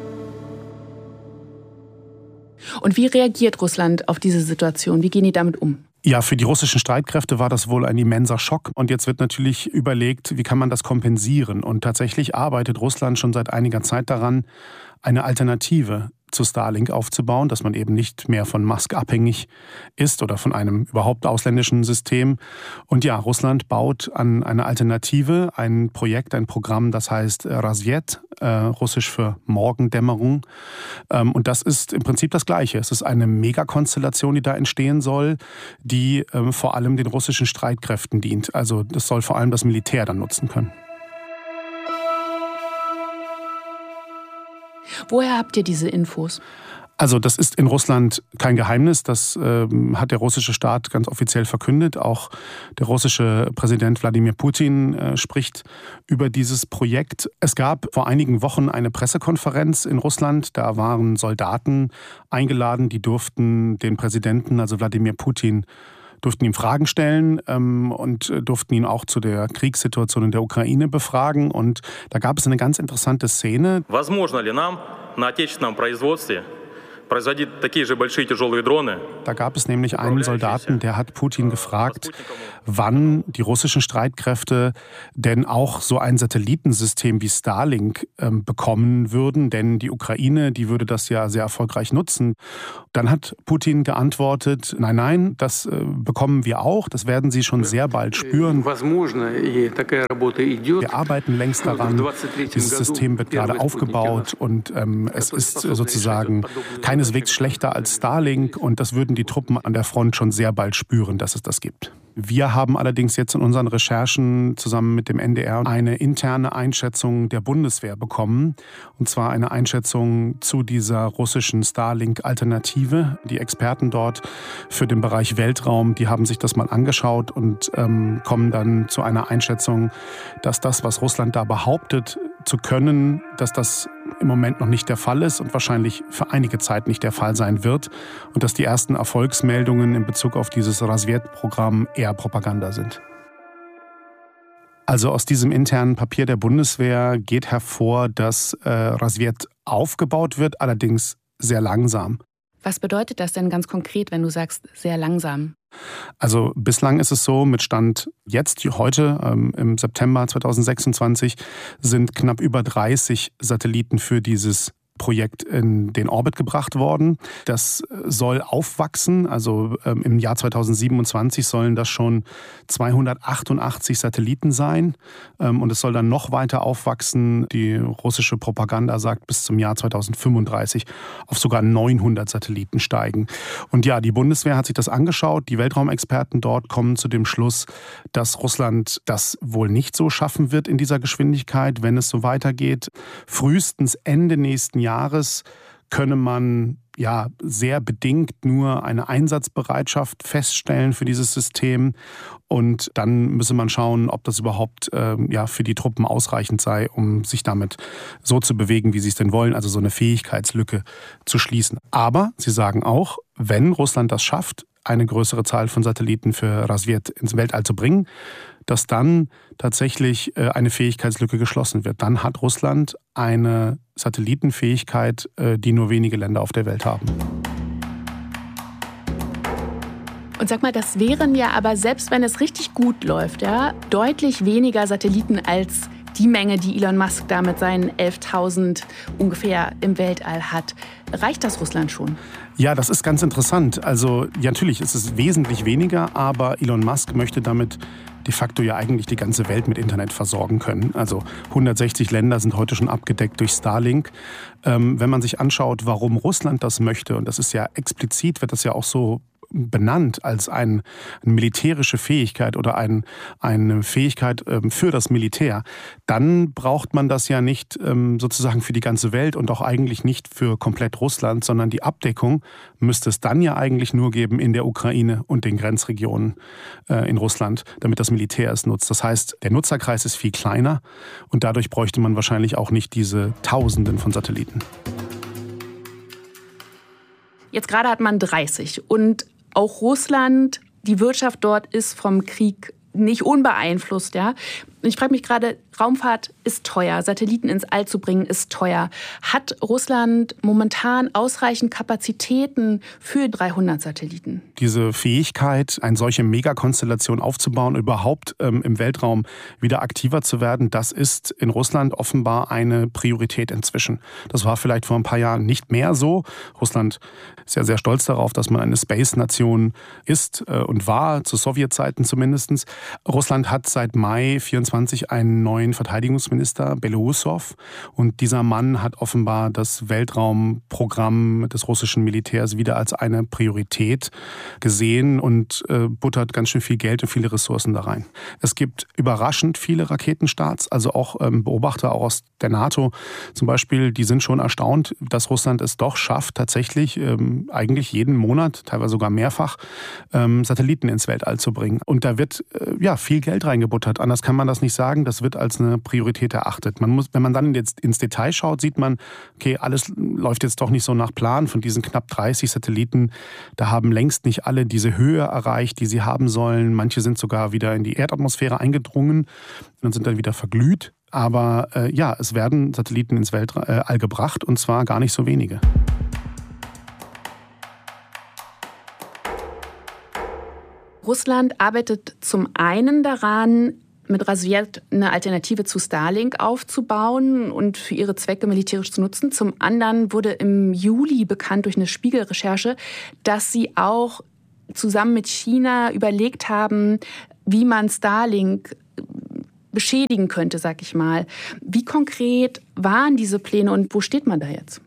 I: Und wie reagiert Russland auf diese Situation? Wie gehen die damit um?
L: Ja, für die russischen Streitkräfte war das wohl ein immenser Schock. Und jetzt wird natürlich überlegt, wie kann man das kompensieren? Und tatsächlich arbeitet Russland schon seit einiger Zeit daran, eine Alternative zu Starlink aufzubauen, dass man eben nicht mehr von Musk abhängig ist oder von einem überhaupt ausländischen System. Und ja, Russland baut an eine Alternative, ein Projekt, ein Programm, das heißt Razviet, äh, russisch für Morgendämmerung. Ähm, und das ist im Prinzip das Gleiche. Es ist eine Megakonstellation, die da entstehen soll, die ähm, vor allem den russischen Streitkräften dient. Also das soll vor allem das Militär dann nutzen können.
I: Woher habt ihr diese Infos?
L: Also das ist in Russland kein Geheimnis, das ähm, hat der russische Staat ganz offiziell verkündet. Auch der russische Präsident Wladimir Putin äh, spricht über dieses Projekt. Es gab vor einigen Wochen eine Pressekonferenz in Russland, da waren Soldaten eingeladen, die durften den Präsidenten, also Wladimir Putin, durften ihm Fragen stellen ähm, und durften ihn auch zu der Kriegssituation in der Ukraine befragen. Und da gab es eine ganz interessante Szene.
C: Возможно ли нам на отечественном производстве производить такие же большие тяжелые дроны?
L: Da gab es nämlich einen Soldaten, der hat Putin gefragt, wann die russischen Streitkräfte denn auch so ein Satellitensystem wie Starlink ähm, bekommen würden, denn die Ukraine, die würde das ja sehr erfolgreich nutzen. Dann hat Putin geantwortet, nein, nein, das äh, bekommen wir auch, das werden sie schon sehr bald spüren. Wir arbeiten längst daran, dieses System wird gerade aufgebaut und ähm, es ist sozusagen keineswegs schlechter als Starlink und das würden die Truppen an der Front schon sehr bald spüren, dass es das gibt. Wir haben allerdings jetzt in unseren Recherchen zusammen mit dem N D R eine interne Einschätzung der Bundeswehr bekommen. Und zwar eine Einschätzung zu dieser russischen Starlink-Alternative. Die Experten dort für den Bereich Weltraum, die haben sich das mal angeschaut und ähm, kommen dann zu einer Einschätzung, dass das, was Russland da behauptet zu können, dass das im Moment noch nicht der Fall ist und wahrscheinlich für einige Zeit nicht der Fall sein wird und dass die ersten Erfolgsmeldungen in Bezug auf dieses Razviet-Programm eher Propaganda sind. Also aus diesem internen Papier der Bundeswehr geht hervor, dass äh, Razviet aufgebaut wird, allerdings sehr langsam.
I: Was bedeutet das denn ganz konkret, wenn du sagst, sehr langsam?
L: Also bislang ist es so, mit Stand jetzt, heute, ähm, im September zweitausendsechsundzwanzig, sind knapp über dreißig Satelliten für dieses Projekt in den Orbit gebracht worden. Das soll aufwachsen, also ähm, im Jahr zweitausendsiebenundzwanzig sollen das schon zweihundertachtundachtzig Satelliten sein ähm, und es soll dann noch weiter aufwachsen. Die russische Propaganda sagt bis zum Jahr zweitausendfünfunddreißig auf sogar neunhundert Satelliten steigen. Und ja, die Bundeswehr hat sich das angeschaut. Die Weltraumexperten dort kommen zu dem Schluss, dass Russland das wohl nicht so schaffen wird in dieser Geschwindigkeit, wenn es so weitergeht. Frühestens Ende nächsten Jahres Jahres könne man ja sehr bedingt nur eine Einsatzbereitschaft feststellen für dieses System und dann müsse man schauen, ob das überhaupt äh, ja für die Truppen ausreichend sei, um sich damit so zu bewegen, wie sie es denn wollen, also so eine Fähigkeitslücke zu schließen. Aber sie sagen auch, wenn Russland das schafft, eine größere Zahl von Satelliten für Razviet ins Weltall zu bringen, dass dann tatsächlich eine Fähigkeitslücke geschlossen wird. Dann hat Russland eine Satellitenfähigkeit, die nur wenige Länder auf der Welt haben.
I: Und sag mal, das wären ja aber, selbst wenn es richtig gut läuft, ja, deutlich weniger Satelliten als die Menge, die Elon Musk da mit seinen elftausend ungefähr im Weltall hat. Reicht das Russland schon?
L: Ja, das ist ganz interessant. Also ja, natürlich ist es wesentlich weniger, aber Elon Musk möchte damit de facto ja eigentlich die ganze Welt mit Internet versorgen können. Also hundertsechzig Länder sind heute schon abgedeckt durch Starlink. Ähm, wenn man sich anschaut, warum Russland das möchte, und das ist ja explizit, wird das ja auch so benannt als ein, eine militärische Fähigkeit oder ein, eine Fähigkeit ähm, für das Militär, dann braucht man das ja nicht ähm, sozusagen für die ganze Welt und auch eigentlich nicht für komplett Russland, sondern die Abdeckung müsste es dann ja eigentlich nur geben in der Ukraine und den Grenzregionen äh, in Russland, damit das Militär es nutzt. Das heißt, der Nutzerkreis ist viel kleiner und dadurch bräuchte man wahrscheinlich auch nicht diese Tausenden von Satelliten.
I: Jetzt gerade hat man dreißig und auch Russland, die Wirtschaft dort ist vom Krieg nicht unbeeinflusst. Ja? Ich frage mich gerade, Raumfahrt ist teuer, Satelliten ins All zu bringen ist teuer. Hat Russland momentan ausreichend Kapazitäten für dreihundert Satelliten?
L: Diese Fähigkeit, eine solche Megakonstellation aufzubauen, überhaupt ähm, im Weltraum wieder aktiver zu werden, das ist in Russland offenbar eine Priorität inzwischen. Das war vielleicht vor ein paar Jahren nicht mehr so. Russland ist ja sehr stolz darauf, dass man eine Space-Nation ist äh, und war, zu Sowjetzeiten zumindest. Russland hat seit Mai vierundzwanzig einen neuen Verteidigungsminister, Belousov. Und dieser Mann hat offenbar das Weltraumprogramm des russischen Militärs wieder als eine Priorität gesehen und äh, buttert ganz schön viel Geld und viele Ressourcen da rein. Es gibt überraschend viele Raketenstarts, also auch ähm, Beobachter auch aus der NATO zum Beispiel, die sind schon erstaunt, dass Russland es doch schafft, tatsächlich ähm, eigentlich jeden Monat, teilweise sogar mehrfach, ähm, Satelliten ins Weltall zu bringen. Und da wird äh, ja viel Geld reingebuttert. Anders kann man das nicht sagen. Das wird als eine Priorität erachtet. Man muss, wenn man dann jetzt ins Detail schaut, sieht man, okay, alles läuft jetzt doch nicht so nach Plan. Von diesen knapp dreißig Satelliten, da haben längst nicht alle diese Höhe erreicht, die sie haben sollen. Manche sind sogar wieder in die Erdatmosphäre eingedrungen und sind dann wieder verglüht. Aber äh, ja, es werden Satelliten ins Weltall gebracht und zwar gar nicht so wenige.
I: Russland arbeitet zum einen daran, mit Rasyet eine Alternative zu Starlink aufzubauen und für ihre Zwecke militärisch zu nutzen. Zum anderen wurde im Juli bekannt durch eine Spiegel-Recherche, dass sie auch zusammen mit China überlegt haben, wie man Starlink beschädigen könnte, sag ich mal. Wie konkret waren diese Pläne und wo steht man da jetzt?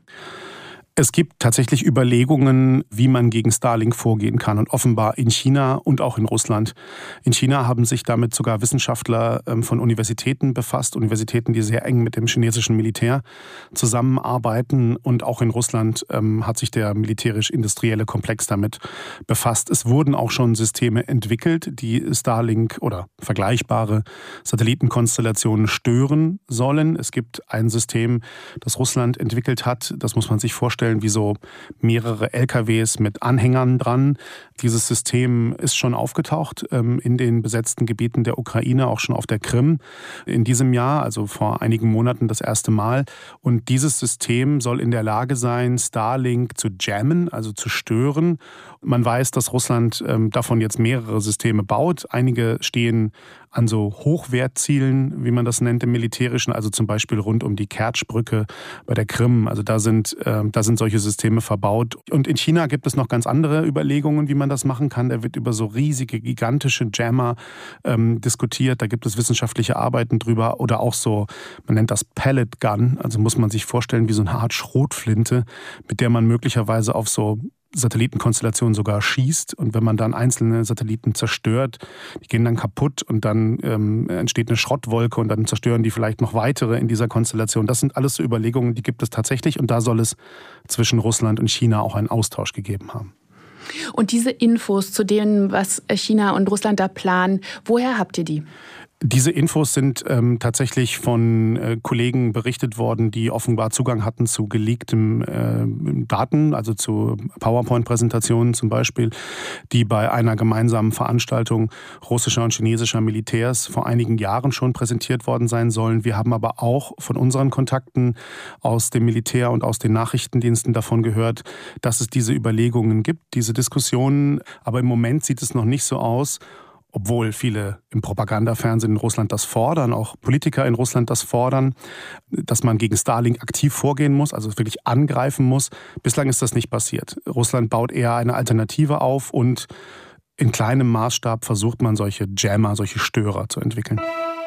L: Es gibt tatsächlich Überlegungen, wie man gegen Starlink vorgehen kann und offenbar in China und auch in Russland. In China haben sich damit sogar Wissenschaftler von Universitäten befasst, Universitäten, die sehr eng mit dem chinesischen Militär zusammenarbeiten, und auch in Russland ähm, hat sich der militärisch-industrielle Komplex damit befasst. Es wurden auch schon Systeme entwickelt, die Starlink oder vergleichbare Satellitenkonstellationen stören sollen. Es gibt ein System, das Russland entwickelt hat, das muss man sich vorstellen, wie so mehrere L K Ws mit Anhängern dran. Dieses System ist schon aufgetaucht ähm, in den besetzten Gebieten der Ukraine, auch schon auf der Krim in diesem Jahr, also vor einigen Monaten das erste Mal. Und dieses System soll in der Lage sein, Starlink zu jammen, also zu stören. Man weiß, dass Russland ähm, davon jetzt mehrere Systeme baut. Einige stehen an so Hochwertzielen, wie man das nennt im Militärischen, also zum Beispiel rund um die Kertsch-Brücke bei der Krim. Also da sind, äh, da sind solche Systeme verbaut. Und in China gibt es noch ganz andere Überlegungen, wie man das machen kann. Da wird über so riesige, gigantische Jammer ähm, diskutiert. Da gibt es wissenschaftliche Arbeiten drüber. Oder auch so, man nennt das Pellet Gun. Also muss man sich vorstellen wie so eine Art Schrotflinte, mit der man möglicherweise auf so Satellitenkonstellationen sogar schießt, und wenn man dann einzelne Satelliten zerstört, die gehen dann kaputt und dann ähm, entsteht eine Schrottwolke und dann zerstören die vielleicht noch weitere in dieser Konstellation. Das sind alles so Überlegungen, die gibt es tatsächlich, und da soll es zwischen Russland und China auch einen Austausch gegeben haben.
I: Und diese Infos zu dem, was China und Russland da planen, woher habt ihr die?
L: Diese Infos sind ähm, tatsächlich von äh, Kollegen berichtet worden, die offenbar Zugang hatten zu geleakten äh, Daten, also zu PowerPoint-Präsentationen zum Beispiel, die bei einer gemeinsamen Veranstaltung russischer und chinesischer Militärs vor einigen Jahren schon präsentiert worden sein sollen. Wir haben aber auch von unseren Kontakten aus dem Militär und aus den Nachrichtendiensten davon gehört, dass es diese Überlegungen gibt, diese Diskussionen. Aber im Moment sieht es noch nicht so aus, obwohl viele im Propagandafernsehen in Russland das fordern, auch Politiker in Russland das fordern, dass man gegen Starlink aktiv vorgehen muss, also wirklich angreifen muss. Bislang ist das nicht passiert. Russland baut eher eine Alternative auf und in kleinem Maßstab versucht man, solche Jammer, solche Störer zu entwickeln.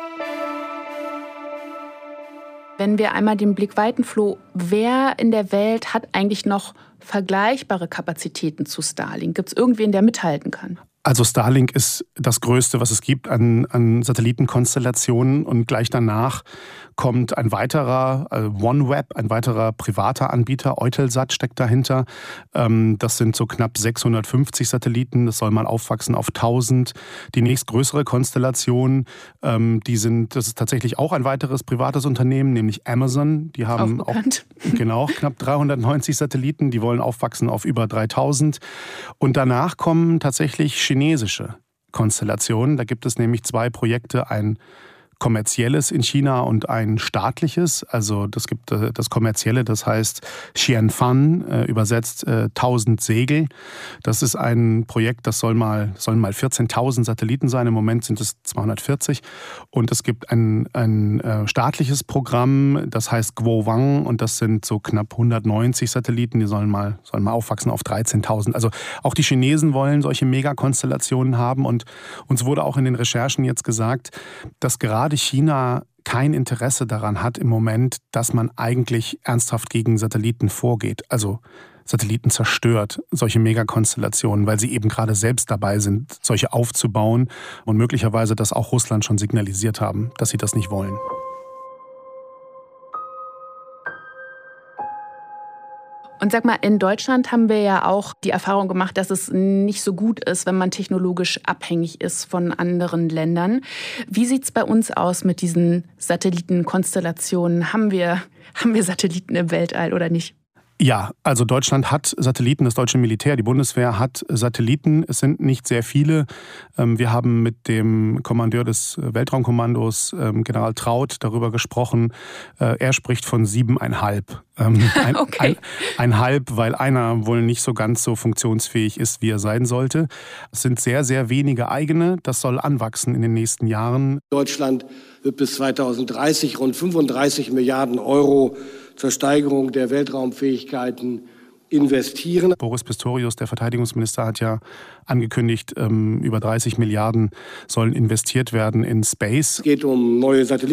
I: Wenn wir einmal den Blick weiten, Flo, wer in der Welt hat eigentlich noch vergleichbare Kapazitäten zu Starlink? Gibt es irgendwen, der mithalten kann?
L: Also Starlink ist das Größte, was es gibt an, an Satellitenkonstellationen, und gleich danach kommt ein weiterer, äh, OneWeb, ein weiterer privater Anbieter, Eutelsat steckt dahinter. Ähm, das sind so knapp sechshundertfünfzig Satelliten, das soll mal aufwachsen auf tausend. Die nächstgrößere Konstellation, ähm, die sind, das ist tatsächlich auch ein weiteres privates Unternehmen, nämlich Amazon. Die haben auch, auch genau knapp dreihundertneunzig Satelliten, die wollen aufwachsen auf über dreitausend. Und danach kommen tatsächlich chinesische Konstellationen. Da gibt es nämlich zwei Projekte, ein kommerzielles in China und ein staatliches. Also das gibt das kommerzielle, das heißt Xianfan, äh, übersetzt äh, tausend Segel. Das ist ein Projekt, das soll mal, sollen mal vierzehntausend Satelliten sein. Im Moment sind es zweihundertvierzig. Und es gibt ein, ein äh, staatliches Programm, das heißt Guowang, und das sind so knapp hundertneunzig Satelliten, die sollen mal, sollen mal aufwachsen auf dreizehntausend. Also auch die Chinesen wollen solche Megakonstellationen haben, und uns wurde auch in den Recherchen jetzt gesagt, dass gerade China kein Interesse daran hat im Moment, dass man eigentlich ernsthaft gegen Satelliten vorgeht. Also Satelliten zerstört, solche Megakonstellationen, weil sie eben gerade selbst dabei sind, solche aufzubauen und möglicherweise das auch Russland schon signalisiert haben, dass sie das nicht wollen.
I: Und sag mal, in Deutschland haben wir ja auch die Erfahrung gemacht, dass es nicht so gut ist, wenn man technologisch abhängig ist von anderen Ländern. Wie sieht es bei uns aus mit diesen Satellitenkonstellationen? Haben wir, haben wir Satelliten im Weltall oder nicht?
L: Ja, also Deutschland hat Satelliten, das deutsche Militär, die Bundeswehr hat Satelliten. Es sind nicht sehr viele. Wir haben mit dem Kommandeur des Weltraumkommandos, General Traut, darüber gesprochen. Er spricht von siebeneinhalb. Ein,
I: okay.
L: ein, ein halb, weil einer wohl nicht so ganz so funktionsfähig ist, wie er sein sollte. Es sind sehr, sehr wenige eigene. Das soll anwachsen in den nächsten Jahren.
N: Deutschland wird bis zweitausenddreißig rund fünfunddreißig Milliarden Euro zur Steigerung der Weltraumfähigkeiten investieren.
L: Boris Pistorius, der Verteidigungsminister, hat ja angekündigt, über dreißig Milliarden sollen investiert werden in Space.
N: Es geht um neue Satelliten.